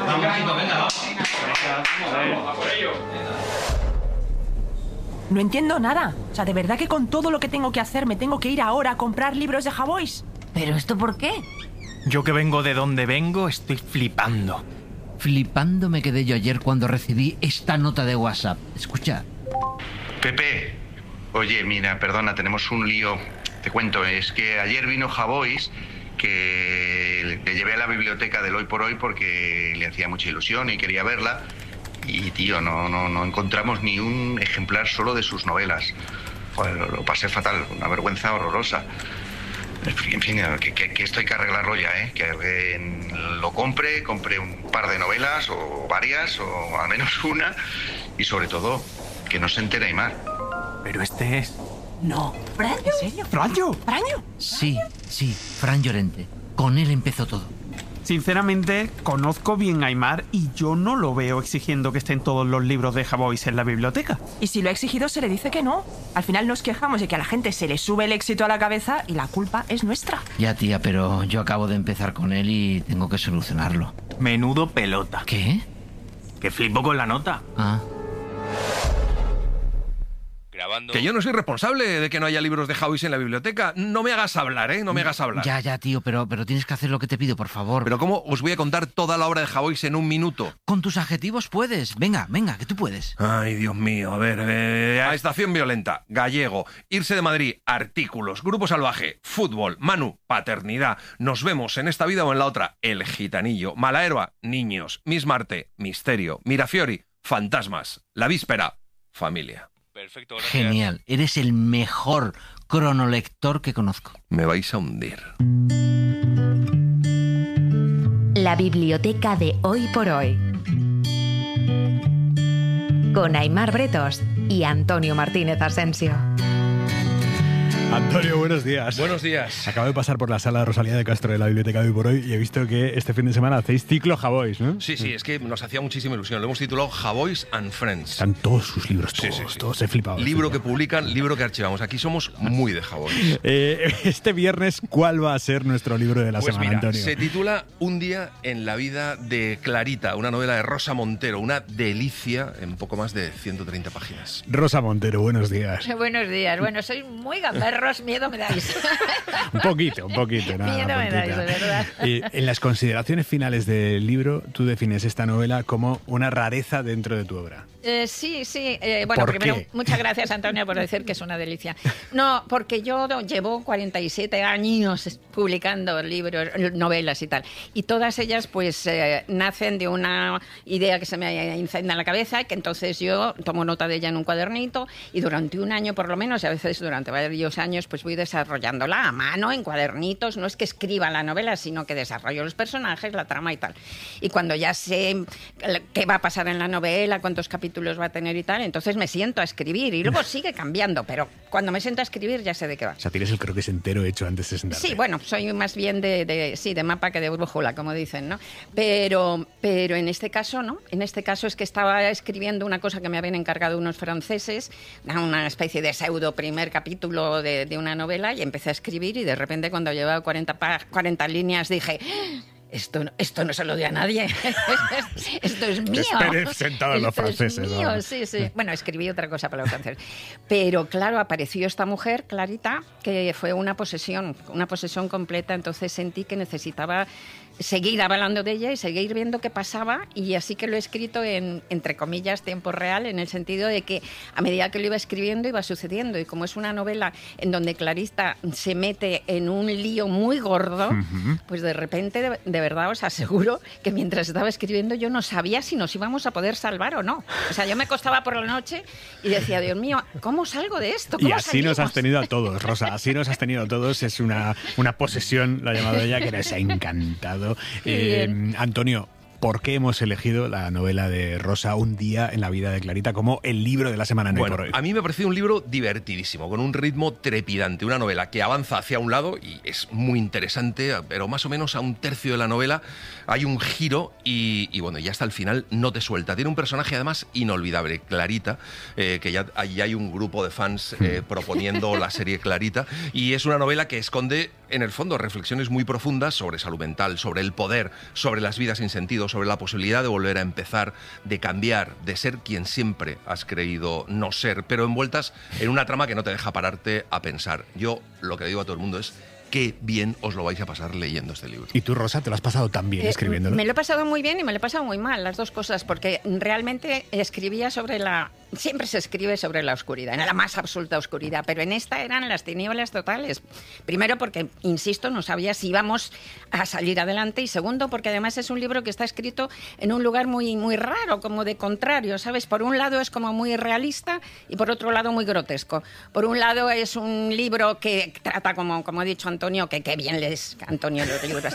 No entiendo nada. O sea, ¿de verdad que con todo lo que tengo que hacer me tengo que ir ahora a comprar libros de Javois? ¿Pero esto por qué? Yo que vengo de donde vengo estoy flipando. Flipando me quedé yo ayer cuando recibí esta nota de WhatsApp. Escucha. Pepe, oye, mira, perdona, tenemos un lío. Te cuento, es que ayer vino Javois, que le llevé a la biblioteca del Hoy por Hoy porque le hacía mucha ilusión y quería verla. Y, tío, no, no, no encontramos ni un ejemplar solo de sus novelas. Joder, lo, lo pasé fatal, una vergüenza horrorosa. En fin, que, que, que esto hay que arreglarlo ya, ¿eh? Que eh, lo compre, compre un par de novelas o varias o al menos una y sobre todo que no se entere Aymar. Pero este es... No. ¿Fran? ¿En serio? ¿Franjo? ¿Franjo? Sí, sí, Fran Llorente. Con él empezó todo. Sinceramente, conozco bien a Aymar y yo no lo veo exigiendo que estén todos los libros de Javois en la biblioteca. Y si lo ha exigido, se le dice que no. Al final nos quejamos de que a la gente se le sube el éxito a la cabeza y la culpa es nuestra. Ya, tía, pero yo acabo de empezar con él y tengo que solucionarlo. Menudo pelota. ¿Qué? que flipo con la nota. Ah. Que yo no soy responsable de que no haya libros de Haweis en la biblioteca. No me hagas hablar, ¿eh? No me hagas hablar. Ya, ya, tío, pero, pero tienes que hacer lo que te pido, por favor. Pero ¿cómo os voy a contar toda la obra de Haweis en un minuto? Con tus adjetivos puedes. Venga, venga, que tú puedes. Ay, Dios mío, a ver... Eh, a Estación Violenta, Gallego, Irse de Madrid, Artículos, Grupo Salvaje, Fútbol, Manu, Paternidad, Nos vemos en esta vida o en la otra, El Gitanillo, Malaherba, Niños, Miss Marte, Misterio, Mirafiori, Fantasmas, La Víspera, Familia. Perfecto, gracias. Genial, eres el mejor cronolector que conozco. Me vais a hundir. La biblioteca de Hoy por Hoy. Con Aimar Bretos y Antonio Martínez Asensio. Antonio, buenos días. Buenos días. Acabo de pasar por la sala Rosalía de Castro de la Biblioteca de Hoy por Hoy y he visto que este fin de semana hacéis ciclo Haweis, ¿no? Sí, sí, es que nos hacía muchísima ilusión. Lo hemos titulado Haweis and Friends. Están todos sus libros, todos, sí, sí, sí. todos he flipado. Libro que publican, libro que archivamos. Aquí somos muy de Haweis. Eh, este viernes, ¿cuál va a ser nuestro libro de la pues semana, mira, Antonio? Se titula Un día en la vida de Clarita, una novela de Rosa Montero, una delicia en poco más de ciento treinta páginas. Rosa Montero, buenos días. Buenos días. Bueno, sois muy gamberros, miedo me dais. Un poquito, un poquito, nada. Miedo me dais, de verdad. Y en las consideraciones finales del libro, tú defines esta novela como una rareza dentro de tu obra. Eh, sí, sí. Eh, bueno, primero, qué? muchas gracias, Antonio, por decir que es una delicia. No, porque yo llevo cuarenta y siete años publicando libros, novelas y tal. Y todas ellas, pues, eh, nacen de una idea que se me incendia en la cabeza y que entonces yo tomo nota de ella en un cuadernito y durante un año, por lo menos, y a veces durante varios años, pues voy desarrollándola a mano, en cuadernitos. No es que escriba la novela, sino que desarrollo los personajes, la trama y tal. Y cuando ya sé qué va a pasar en la novela, cuántos capítulos va a tener y tal, entonces me siento a escribir y luego sigue cambiando, pero cuando me siento a escribir ya sé de qué va. O sea, tienes el croquis entero hecho antes de sentarte. Sí, bueno, soy más bien de, de, sí, de mapa que de brújula, como dicen, ¿no? Pero, pero en este caso, ¿no? En este caso es que estaba escribiendo una cosa que me habían encargado unos franceses, una especie de pseudo primer capítulo de, de una novela y empecé a escribir y de repente cuando llevaba cuarenta, cuarenta líneas dije... Esto, esto no se lo dio a nadie. Esto es mío. Esperen sentados los franceses. Es mío, sí, sí. Bueno, escribí otra cosa para los franceses. Pero claro, apareció esta mujer, Clarita, que fue una posesión, una posesión completa. Entonces sentí que necesitaba seguir hablando de ella y seguir viendo qué pasaba. Y así que lo he escrito en, entre comillas, tiempo real, en el sentido de que a medida que lo iba escribiendo iba sucediendo. Y como es una novela en donde Clarita se mete en un lío muy gordo, uh-huh. pues de repente, de, de verdad os aseguro que mientras estaba escribiendo yo no sabía si nos íbamos a poder salvar o no. O sea, yo me acostaba por la noche y decía, Dios mío, ¿cómo salgo de esto? ¿Cómo y así salimos? Nos has tenido a todos, Rosa, así nos has tenido a todos. Es una, una posesión, la ha llamado ella, que les ha encantado. Eh, Antonio, ¿por qué hemos elegido la novela de Rosa, Un día en la vida de Clarita, como el libro de la semana en bueno, Hoy por Hoy? A mí me ha parecido un libro divertidísimo, con un ritmo trepidante, una novela que avanza hacia un lado y es muy interesante, pero más o menos a un tercio de la novela hay un giro y, y bueno, ya hasta el final no te suelta. Tiene un personaje además inolvidable, Clarita, eh, que ya, ya hay un grupo de fans eh, proponiendo la serie Clarita, y es una novela que esconde en el fondo reflexiones muy profundas sobre salud mental, sobre el poder, sobre las vidas sin sentido, sobre la posibilidad de volver a empezar, de cambiar, de ser quien siempre has creído no ser, pero envueltas en una trama que no te deja pararte a pensar. Yo lo que digo a todo el mundo es qué bien os lo vais a pasar leyendo este libro. ¿Y tú, Rosa, te lo has pasado tan bien eh, escribiéndolo? Me lo he pasado muy bien y me lo he pasado muy mal, las dos cosas, porque realmente escribía sobre la... Siempre se escribe sobre la oscuridad, en la más absoluta oscuridad, pero en esta eran las tinieblas totales. Primero porque, insisto, no sabía si íbamos a salir adelante, y segundo porque además es un libro que está escrito en un lugar muy, muy raro, como de contrario, ¿sabes? Por un lado es como muy realista y por otro lado muy grotesco. Por un lado es un libro que trata, como, como ha dicho Antonio, que qué bien lees, Antonio, los libros,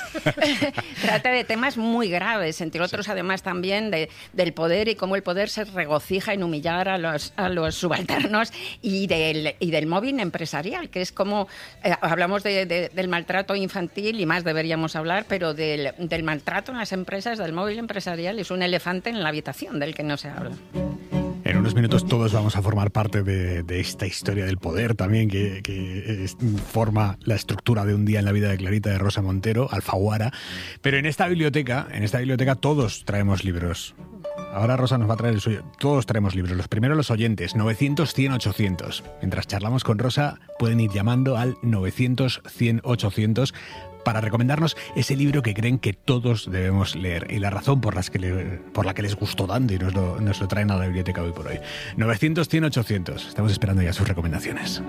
trata de temas muy graves, entre otros sí. Además también de, del poder y cómo el poder se regocija en humillar a los, a los subalternos y del, y del mobbing empresarial, que es como, eh, hablamos de, de, del maltrato infantil y más deberíamos hablar, pero del, del maltrato en las empresas, del mobbing empresarial, es un elefante en la habitación del que no se habla. En unos minutos todos vamos a formar parte de, de esta historia del poder también, que, que es, forma la estructura de Un día en la vida de Clarita, de Rosa Montero, Alfaguara. Pero en esta biblioteca, en esta biblioteca todos traemos libros. Ahora Rosa nos va a traer el suyo. Todos traemos libros. Los primeros los oyentes, novecientos cien ochocientos. Mientras charlamos con Rosa, pueden ir llamando al novecientos cien ochocientos para recomendarnos ese libro que creen que todos debemos leer y la razón por, las que le, por la que les gustó tanto y nos lo, nos lo traen a la biblioteca hoy por hoy. novecientos cien ochocientos. Estamos esperando ya sus recomendaciones.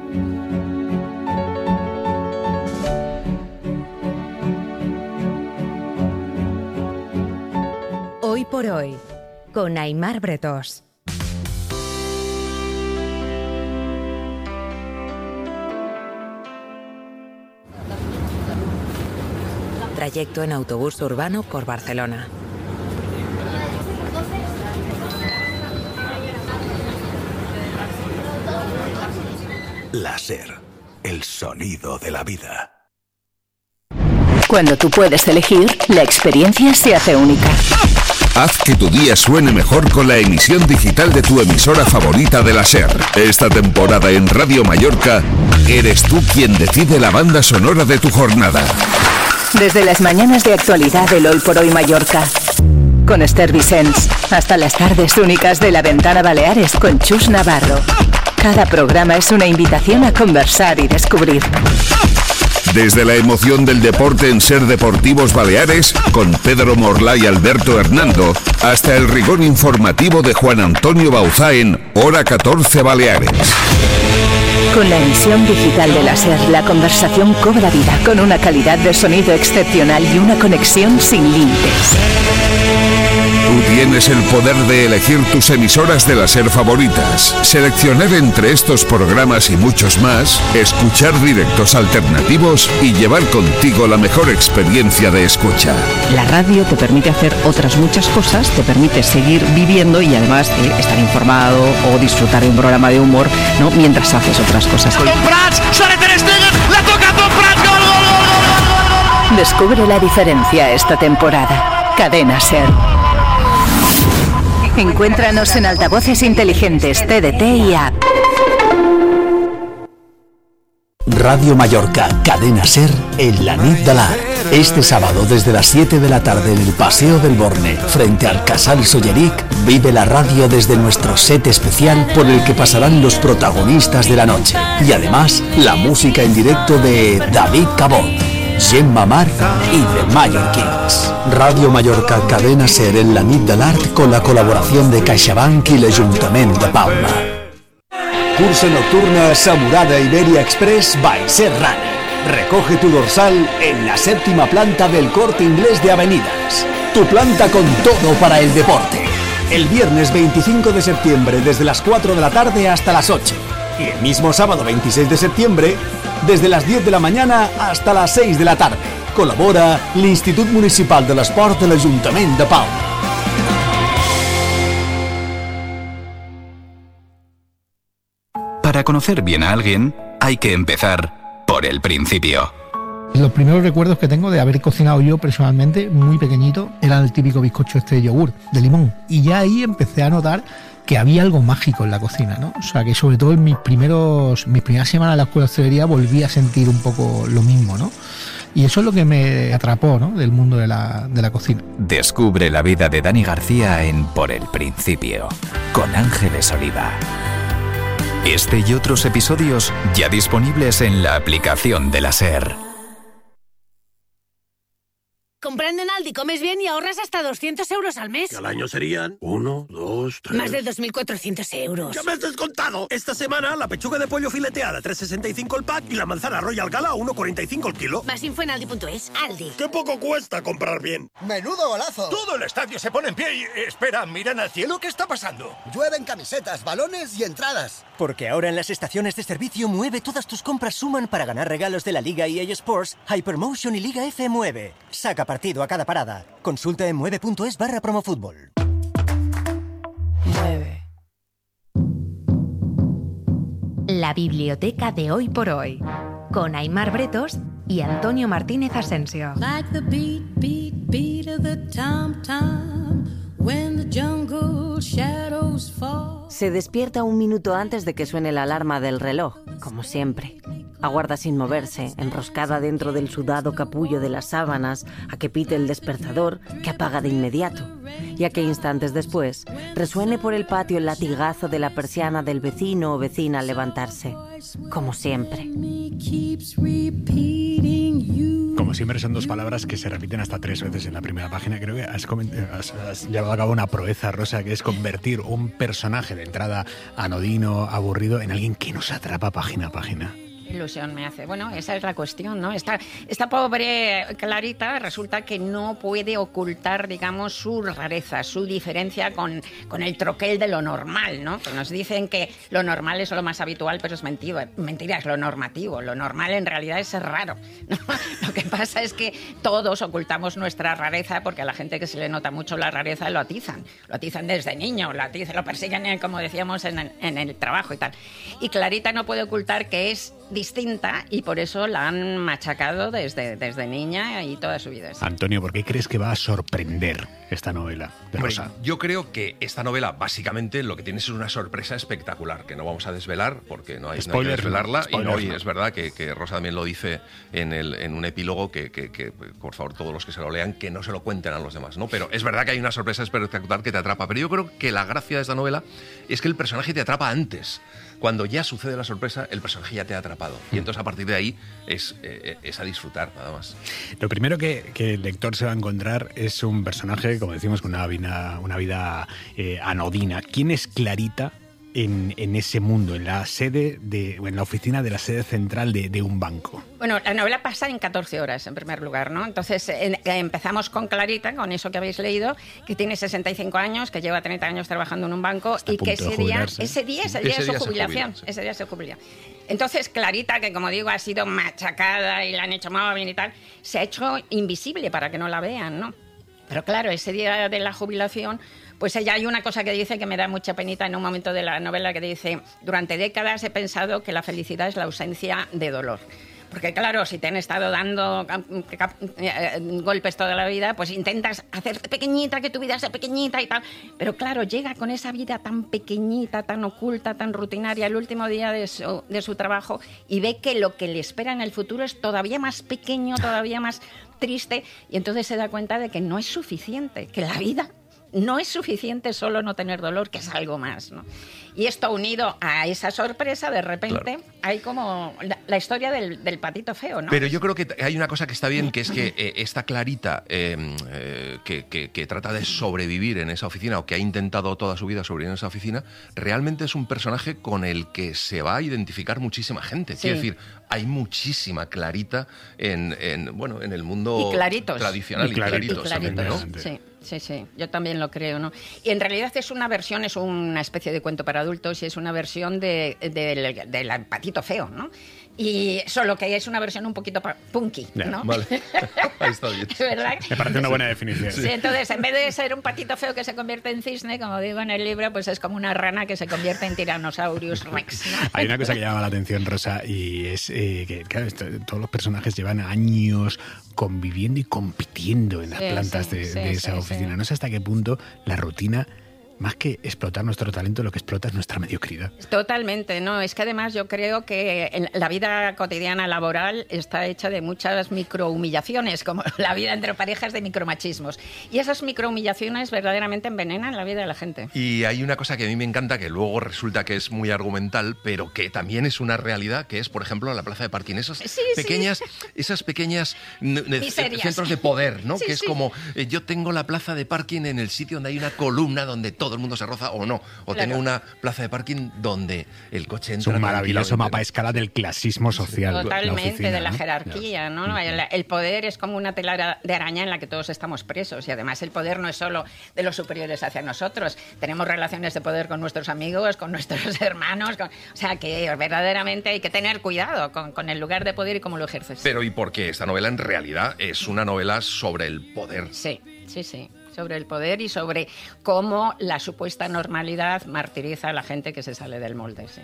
Hoy por hoy, con Aimar Bretos. Trayecto en autobús urbano por Barcelona. La SER, el sonido de la vida. Cuando tú puedes elegir, la experiencia se hace única. Haz que tu día suene mejor con la emisión digital de tu emisora favorita de la SER. Esta temporada en Radio Mallorca, eres tú quien decide la banda sonora de tu jornada. Desde las mañanas de actualidad del Hoy por Hoy Mallorca, con Esther Vicens, hasta las tardes únicas de La Ventana Baleares con Chus Navarro. Cada programa es una invitación a conversar y descubrir. Desde la emoción del deporte en Ser Deportivos Baleares, con Pedro Morlá y Alberto Hernando, hasta el rigor informativo de Juan Antonio Bauzá en Hora catorce Baleares. Con la emisión digital de la SER, la conversación cobra vida con una calidad de sonido excepcional y una conexión sin límites. Tú tienes el poder de elegir tus emisoras de la SER favoritas, seleccionar entre estos programas y muchos más, escuchar directos alternativos y llevar contigo la mejor experiencia de escucha. La radio te permite hacer otras muchas cosas, te permite seguir viviendo y además eh, estar informado o disfrutar de un programa de humor, ¿no?, mientras haces otras cosas. Descubre la diferencia esta temporada. Cadena SER. Encuéntranos en altavoces inteligentes, T D T y app. Radio Mallorca, Cadena SER, en la nit de l'Art. Este sábado desde las siete de la tarde en el Paseo del Borne, frente al Casal Solleric, vive la radio desde nuestro set especial por el que pasarán los protagonistas de la noche. Y además, la música en directo de David Cabot, Gemma Mar y The Mallorquins. Radio Mallorca, Cadena SER en la nit de l'Art con la colaboración de CaixaBank y l'Ajuntament de Palma. Cursa nocturna Samurada Iberia Express by SER Running. Recoge tu dorsal en la séptima planta del Corte Inglés de Avenidas. Tu planta con todo para el deporte. El viernes veinticinco de septiembre desde las cuatro de la tarde hasta las ocho. Y el mismo sábado veintiséis de septiembre desde las diez de la mañana hasta las seis de la tarde. Colabora l'Institut Municipal de l'Esport de l'Ajuntament de Palma. Para conocer bien a alguien, hay que empezar por el principio. Los primeros recuerdos que tengo de haber cocinado yo personalmente, muy pequeñito, era el típico bizcocho este de yogur, de limón. Y ya ahí empecé a notar que había algo mágico en la cocina, ¿no? O sea, que sobre todo en mis primeros, mis primeras semanas de la escuela de hostelería volví a sentir un poco lo mismo, ¿no? Y eso es lo que me atrapó, ¿no?, del mundo de la, de la cocina. Descubre la vida de Dani García en Por el Principio, con Ángeles Oliva. Este y otros episodios ya disponibles en la aplicación de la SER. Comprando en Aldi comes bien y ahorras hasta doscientos euros al mes. Que al año serían uno, dos, tres... Más de dos mil cuatrocientos euros. ¡Ya me has descontado! Esta semana la pechuga de pollo fileteada tres sesenta y cinco el pack y la manzana Royal Gala uno cuarenta y cinco el kilo. Más info en aldi punto es. Aldi. ¡Qué poco cuesta comprar bien! ¡Menudo golazo! Todo el estadio se pone en pie y... Espera, miran al cielo, ¿qué está pasando? Llueven camisetas, balones y entradas. Porque ahora en las estaciones de servicio Mueve todas tus compras suman para ganar regalos de la Liga E A Sports, Hypermotion y Liga F Mueve. Saca partido a cada parada. Consulta en mueve punto es barra promofutbol. Mueve. La biblioteca de Hoy por Hoy, con Aimar Bretos y Antonio Martínez Asensio. Like the beat, beat, beat of the tom-tom, when the jungle shadows fall. Se despierta un minuto antes de que suene la alarma del reloj, como siempre. aguarda sin moverse, enroscada dentro del sudado capullo de las sábanas, a que pite el despertador, que apaga de inmediato, y a que instantes después resuene por el patio el latigazo de la persiana del vecino o vecina al levantarse. Como siempre. Como siempre son dos palabras que se repiten hasta tres veces en la primera página. Creo que has, has, has llevado a cabo una proeza, Rosa, que es convertir un personaje de entrada anodino, aburrido, en alguien que nos atrapa página a página. Ilusión me hace. Bueno, esa es la cuestión, ¿no? Esta, esta pobre Clarita resulta que no puede ocultar, digamos, su rareza, su diferencia con, con el troquel de lo normal, ¿no? Que nos dicen que lo normal es lo más habitual, pero es mentira, mentira, es lo normativo. Lo normal en realidad es ser raro, ¿no? Lo que pasa es que todos ocultamos nuestra rareza porque a la gente que se le nota mucho la rareza lo atizan. Lo atizan desde niño, lo atizan, lo persiguen, como decíamos, en el, en el trabajo y tal. Y Clarita no puede ocultar que es distinta y por eso la han machacado desde, desde niña y toda su vida. Antonio, ¿por qué crees que va a sorprender esta novela de Rosa? Hombre, yo creo que esta novela básicamente lo que tiene es una sorpresa espectacular, que no vamos a desvelar porque no hay, no hay que desvelarla. Spoilers, y no, y no. Es verdad que, que Rosa también lo dice en, el, en un epílogo que, que, que, por favor, todos los que se lo lean, que no se lo cuenten a los demás, ¿no? Pero es verdad que hay una sorpresa espectacular que te atrapa. Pero yo creo que la gracia de esta novela es que el personaje te atrapa antes. Cuando ya sucede la sorpresa, el personaje ya te ha atrapado. Y entonces a partir de ahí es, eh, es a disfrutar, nada más. Lo primero que, que el lector se va a encontrar es un personaje, como decimos, con una vida, una vida eh, anodina. ¿Quién es Clarita en, en ese mundo, en la sede de, en la oficina de la sede central de, de un banco? Bueno, la novela pasa en catorce horas, en primer lugar, ¿no? Entonces en, empezamos con Clarita, con eso que habéis leído, que tiene sesenta y cinco años, que lleva treinta años trabajando en un banco. Está y que ese día, ese día es el día ese de su día jubilación. Jubila, sí. Ese día se jubila. Entonces Clarita, que como digo ha sido machacada y la han hecho móvil y tal, se ha hecho invisible para que no la vean, ¿no? Pero claro, ese día de la jubilación, pues ella hay una cosa que dice que me da mucha penita en un momento de la novela, que dice: durante décadas he pensado que la felicidad es la ausencia de dolor. Porque claro, si te han estado dando golpes toda la vida, pues intentas hacerte pequeñita, que tu vida sea pequeñita y tal. Pero claro, llega con esa vida tan pequeñita, tan oculta, tan rutinaria, el último día de su, de su trabajo, y ve que lo que le espera en el futuro es todavía más pequeño, todavía más triste, y entonces se da cuenta de que no es suficiente, que la vida no es suficiente solo no tener dolor, que es algo más, ¿no? Y esto unido a esa sorpresa, de repente, claro, hay como la, la historia del, del patito feo, ¿no? Pero yo creo que hay una cosa que está bien, que es que eh, esta Clarita, eh, eh, que, que, que trata de sobrevivir en esa oficina, o que ha intentado toda su vida sobrevivir en esa oficina, realmente es un personaje con el que se va a identificar muchísima gente. Sí. Quiero decir, hay muchísima Clarita en, en, bueno, en el mundo y claritos. tradicional. Y claritos, y claritos, también, ¿no? Sí. Sí, sí, yo también lo creo, ¿no? Y en realidad es una versión, es una especie de cuento para adultos y es una versión de, de, de, del patito feo, ¿no? Y solo que es una versión un poquito punky, ¿no? Vale, ahí está bien. ¿Verdad? Me parece una buena definición. Sí, entonces en vez de ser un patito feo que se convierte en cisne, como digo en el libro, pues es como una rana que se convierte en Tyrannosaurus Rex, ¿no? Hay una cosa que llama la atención, Rosa, y es eh, que, claro, esto, todos los personajes llevan años conviviendo y compitiendo en las sí, plantas sí, de, sí, de esa sí, oficina. Sí. No sé hasta qué punto la rutina, más que explotar nuestro talento, lo que explota es nuestra mediocridad. Totalmente, ¿no? Es que además yo creo que la vida cotidiana laboral está hecha de muchas microhumillaciones, como la vida entre parejas, de micromachismos. Y esas microhumillaciones verdaderamente envenenan la vida de la gente. Y hay una cosa que a mí me encanta, que luego resulta que es muy argumental, pero que también es una realidad, que es, por ejemplo, la plaza de parking. Esas sí, pequeñas, sí. esas pequeñas centros de poder, ¿no? Sí, que es sí. como, eh, yo tengo la plaza de parking en el sitio donde hay una columna donde todo Todo el mundo se roza o no, o claro. tengo una plaza de parking donde el coche entra. Es un maravilloso mapa a escala del clasismo social. Totalmente, la oficina, de la ¿no? jerarquía, ¿no? ¿no? El, el poder es como una tela de araña en la que todos estamos presos, y además el poder no es solo de los superiores hacia nosotros, tenemos relaciones de poder con nuestros amigos, con nuestros hermanos, con, o sea que verdaderamente hay que tener cuidado con, con el lugar de poder y cómo lo ejerces. Pero ¿y por qué? Esta novela en realidad es una novela sobre el poder. Sí, sí, sí. Sobre el poder y sobre cómo la supuesta normalidad martiriza a la gente que se sale del molde. Sí.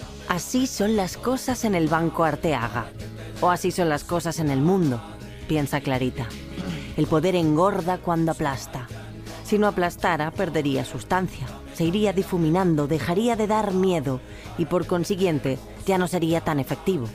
Así son las cosas en el Banco Arteaga. O así son las cosas en el mundo, piensa Clarita. El poder engorda cuando aplasta. Si no aplastara, perdería sustancia. Se iría difuminando, dejaría de dar miedo y por consiguiente ya no sería tan efectivo.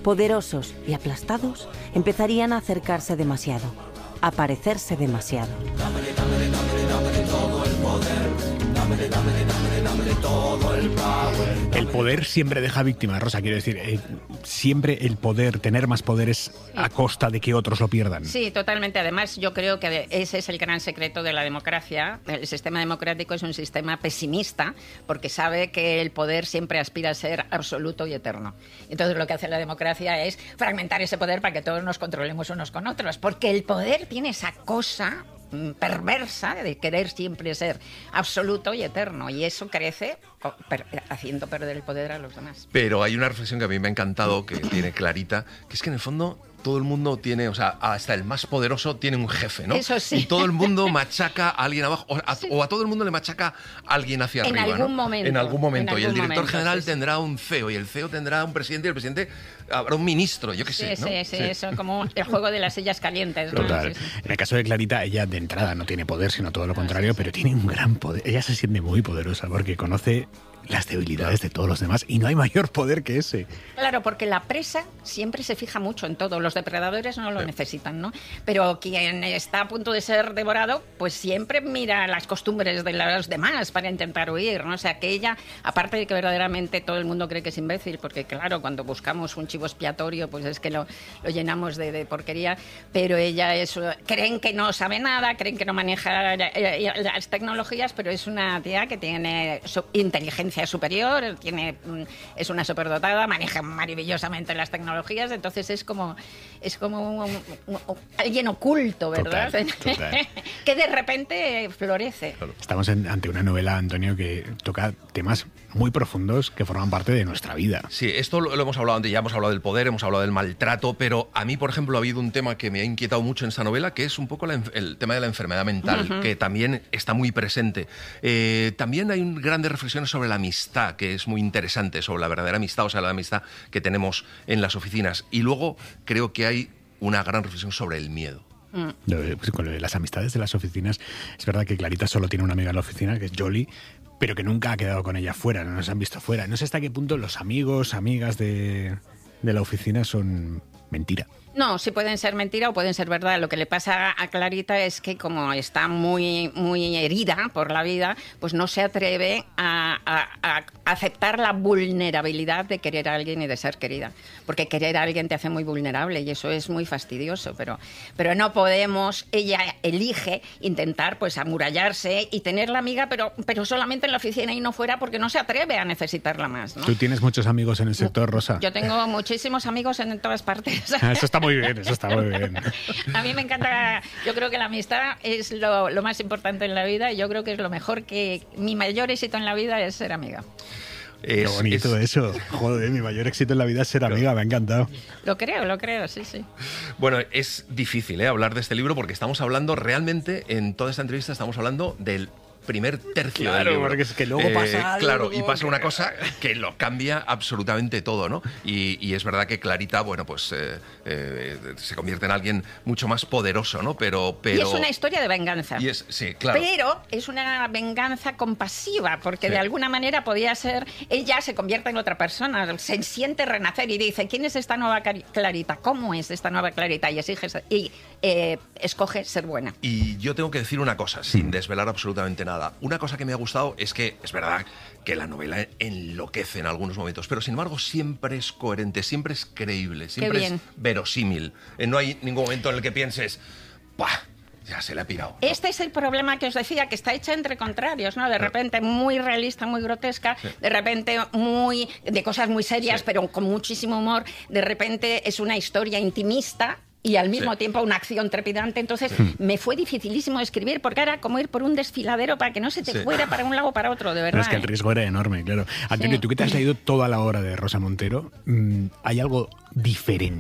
poderosos y aplastados, empezarían a acercarse demasiado, a parecerse demasiado. Dámele, dámele, dámele, dámele todo el poder. Dámele, dámele, dámele, dámele todo el power. El poder siempre deja víctimas, Rosa, quiero decir, eh, siempre el poder, tener más poder es a costa de que otros lo pierdan. Sí, totalmente. Además, yo creo que ese es el gran secreto de la democracia. El sistema democrático es un sistema pesimista porque sabe que el poder siempre aspira a ser absoluto y eterno. Entonces, lo que hace la democracia es fragmentar ese poder para que todos nos controlemos unos con otros, porque el poder tiene esa cosa perversa de querer siempre ser absoluto y eterno, y eso crece haciendo perder el poder a los demás. Pero hay una reflexión que a mí me ha encantado, que tiene Clarita, que es que en el fondo todo el mundo tiene, o sea, hasta el más poderoso tiene un jefe, ¿no? Eso sí. Y todo el mundo machaca a alguien abajo, o a, sí. o a todo el mundo le machaca a alguien hacia en arriba, algún ¿no? momento, en algún momento. en y el algún director momento, general sí, sí. tendrá un C E O, y el C E O tendrá un presidente, y el presidente habrá un ministro, yo qué sí, sé, sí, ¿no? Sí, sí, eso, como el juego de las sillas calientes, ¿no? Total. Sí, sí. En el caso de Clarita, ella de entrada no tiene poder, sino todo lo contrario, pero tiene un gran poder. Ella se siente muy poderosa porque conoce las debilidades de todos los demás y no hay mayor poder que ese. Claro, porque la presa siempre se fija mucho en todo. Los depredadores no lo sí. necesitan, ¿no? Pero quien está a punto de ser devorado, pues siempre mira las costumbres de los demás para intentar huir, ¿no? O sea, que ella, aparte de que verdaderamente todo el mundo cree que es imbécil, porque claro, cuando buscamos un chivo expiatorio, pues es que lo, lo llenamos de, de porquería, pero ella es, creen que no sabe nada, creen que no maneja las tecnologías, pero es una tía que tiene inteligencia superior, tiene, es una superdotada, maneja maravillosamente las tecnologías, entonces es como es como un, un, un, alguien oculto, ¿verdad? Total, total. Que de repente florece. Estamos en, ante una novela, Antonio, que toca temas muy profundos que forman parte de nuestra vida. Sí, esto lo, lo hemos hablado antes, ya hemos hablado del poder, hemos hablado del maltrato, pero a mí, por ejemplo, ha habido un tema que me ha inquietado mucho en esta novela, que es un poco la, el tema de la enfermedad mental, uh-huh. que también está muy presente. Eh, también hay un, grandes reflexiones sobre la amistad, que es muy interesante, sobre la verdadera amistad, o sea, la amistad que tenemos en las oficinas. Y luego creo que hay una gran reflexión sobre el miedo. Mm. Pues con las amistades de las oficinas, es verdad que Clarita solo tiene una amiga en la oficina, que es Jolie, pero que nunca ha quedado con ella fuera, no nos han visto fuera. No sé hasta qué punto los amigos, amigas de, de la oficina son mentira. No, sí pueden ser mentira o pueden ser verdad. Lo que le pasa a Clarita es que como está muy, muy herida por la vida, pues no se atreve a, a, a aceptar la vulnerabilidad de querer a alguien y de ser querida. Porque querer a alguien te hace muy vulnerable y eso es muy fastidioso. Pero, pero no podemos, ella elige intentar pues amurallarse y tenerla amiga, pero, pero solamente en la oficina y no fuera porque no se atreve a necesitarla más, ¿no? ¿Tú tienes muchos amigos en el sector, Rosa? Yo tengo muchísimos amigos en todas partes. Eso está muy bien, eso está muy bien. A mí me encanta, yo creo que la amistad es lo, lo más importante en la vida y yo creo que es lo mejor, que mi mayor éxito en la vida es ser amiga. Es, Qué bonito es... eso. Joder, mi mayor éxito en la vida es ser amiga, me ha encantado. Lo creo, lo creo, sí, sí. Bueno, es difícil ¿eh? hablar de este libro porque estamos hablando realmente, en toda esta entrevista estamos hablando del primer tercio claro, del libro. Porque es que luego pasa eh, algo. Claro, y pasa una cosa que lo cambia absolutamente todo, ¿no? Y, y es verdad que Clarita, bueno, pues eh, eh, se convierte en alguien mucho más poderoso, ¿no? Pero, pero... Y es una historia de venganza. Y es, sí, claro. Pero es una venganza compasiva, porque sí. de alguna manera podía ser... Ella se convierte en otra persona, se siente renacer y dice, ¿quién es esta nueva Clarita? ¿Cómo es esta nueva Clarita? Y, exige, y eh, escoge ser buena. Y yo tengo que decir una cosa, sin desvelar absolutamente nada. Una cosa que me ha gustado es que es verdad que la novela enloquece en algunos momentos, pero sin embargo siempre es coherente, siempre es creíble, siempre es verosímil. No hay ningún momento en el que pienses, ¡pah! Ya se le ha pirado. Este es el problema que os decía, que está hecha entre contrarios, ¿no? De repente muy realista, muy grotesca, sí. de repente muy de cosas muy serias, sí. pero con muchísimo humor. De repente es una historia intimista y al mismo sí. tiempo una acción trepidante. Entonces hmm. me fue dificilísimo escribir porque era como ir por un desfiladero para que no se te sí. fuera para un lado o para otro, de verdad. Pero es que el riesgo era enorme, claro. Antonio, sí. tú que te has leído toda la obra de Rosa Montero, ¿hay algo diferente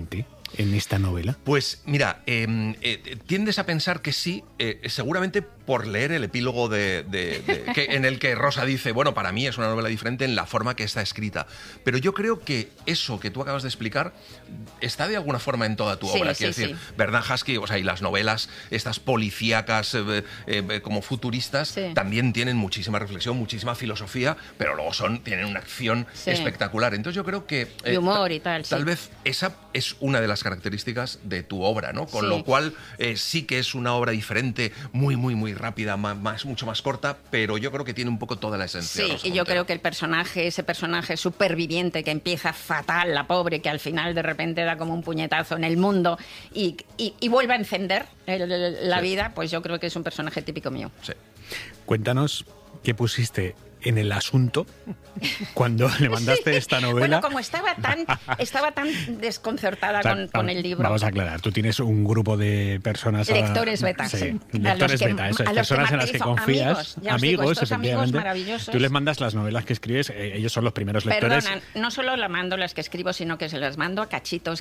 en esta novela? Pues mira, eh, eh, tiendes a pensar que sí, eh, seguramente por leer el epílogo de, de, de que, en el que Rosa dice, bueno, para mí es una novela diferente en la forma que está escrita. Pero yo creo que eso que tú acabas de explicar está de alguna forma en toda tu Sí, obra. sí, Quiero sí. decir, Bernard Husky, o sea, y las novelas, estas policíacas eh, eh, como futuristas, Sí. también tienen muchísima reflexión, muchísima filosofía, pero luego son, tienen una acción Sí. espectacular. Entonces yo creo que... Y eh, humor ta- y tal, sí. Tal vez esa es una de las características de tu obra, ¿no? Con Sí. lo cual eh, sí que es una obra diferente, muy, muy, muy rápida, más, más, mucho más corta, pero yo creo que tiene un poco toda la esencia. Sí, Rosa y yo Montero. creo que el personaje, ese personaje superviviente que empieza fatal, la pobre, que al final de repente da como un puñetazo en el mundo y, y, y vuelve a encender el- el- la Sí. vida, pues yo creo que es un personaje típico mío. Cuéntanos qué pusiste en el asunto cuando le mandaste esta novela. Bueno, como estaba tan, estaba tan desconcertada O sea, con, con el libro. Vamos a aclarar, tú tienes un grupo de personas... a- Lectores beta. Sí, A los lectores que- beta, eso es, a los que personas en las que materializo, confías. amigos, ya os digo, estos amigos efectivamente. maravillosos. Tú les mandas las novelas que escribes, eh, ellos son los primeros lectores. Perdona, no solo la mando las que escribo, sino que se las mando a cachitos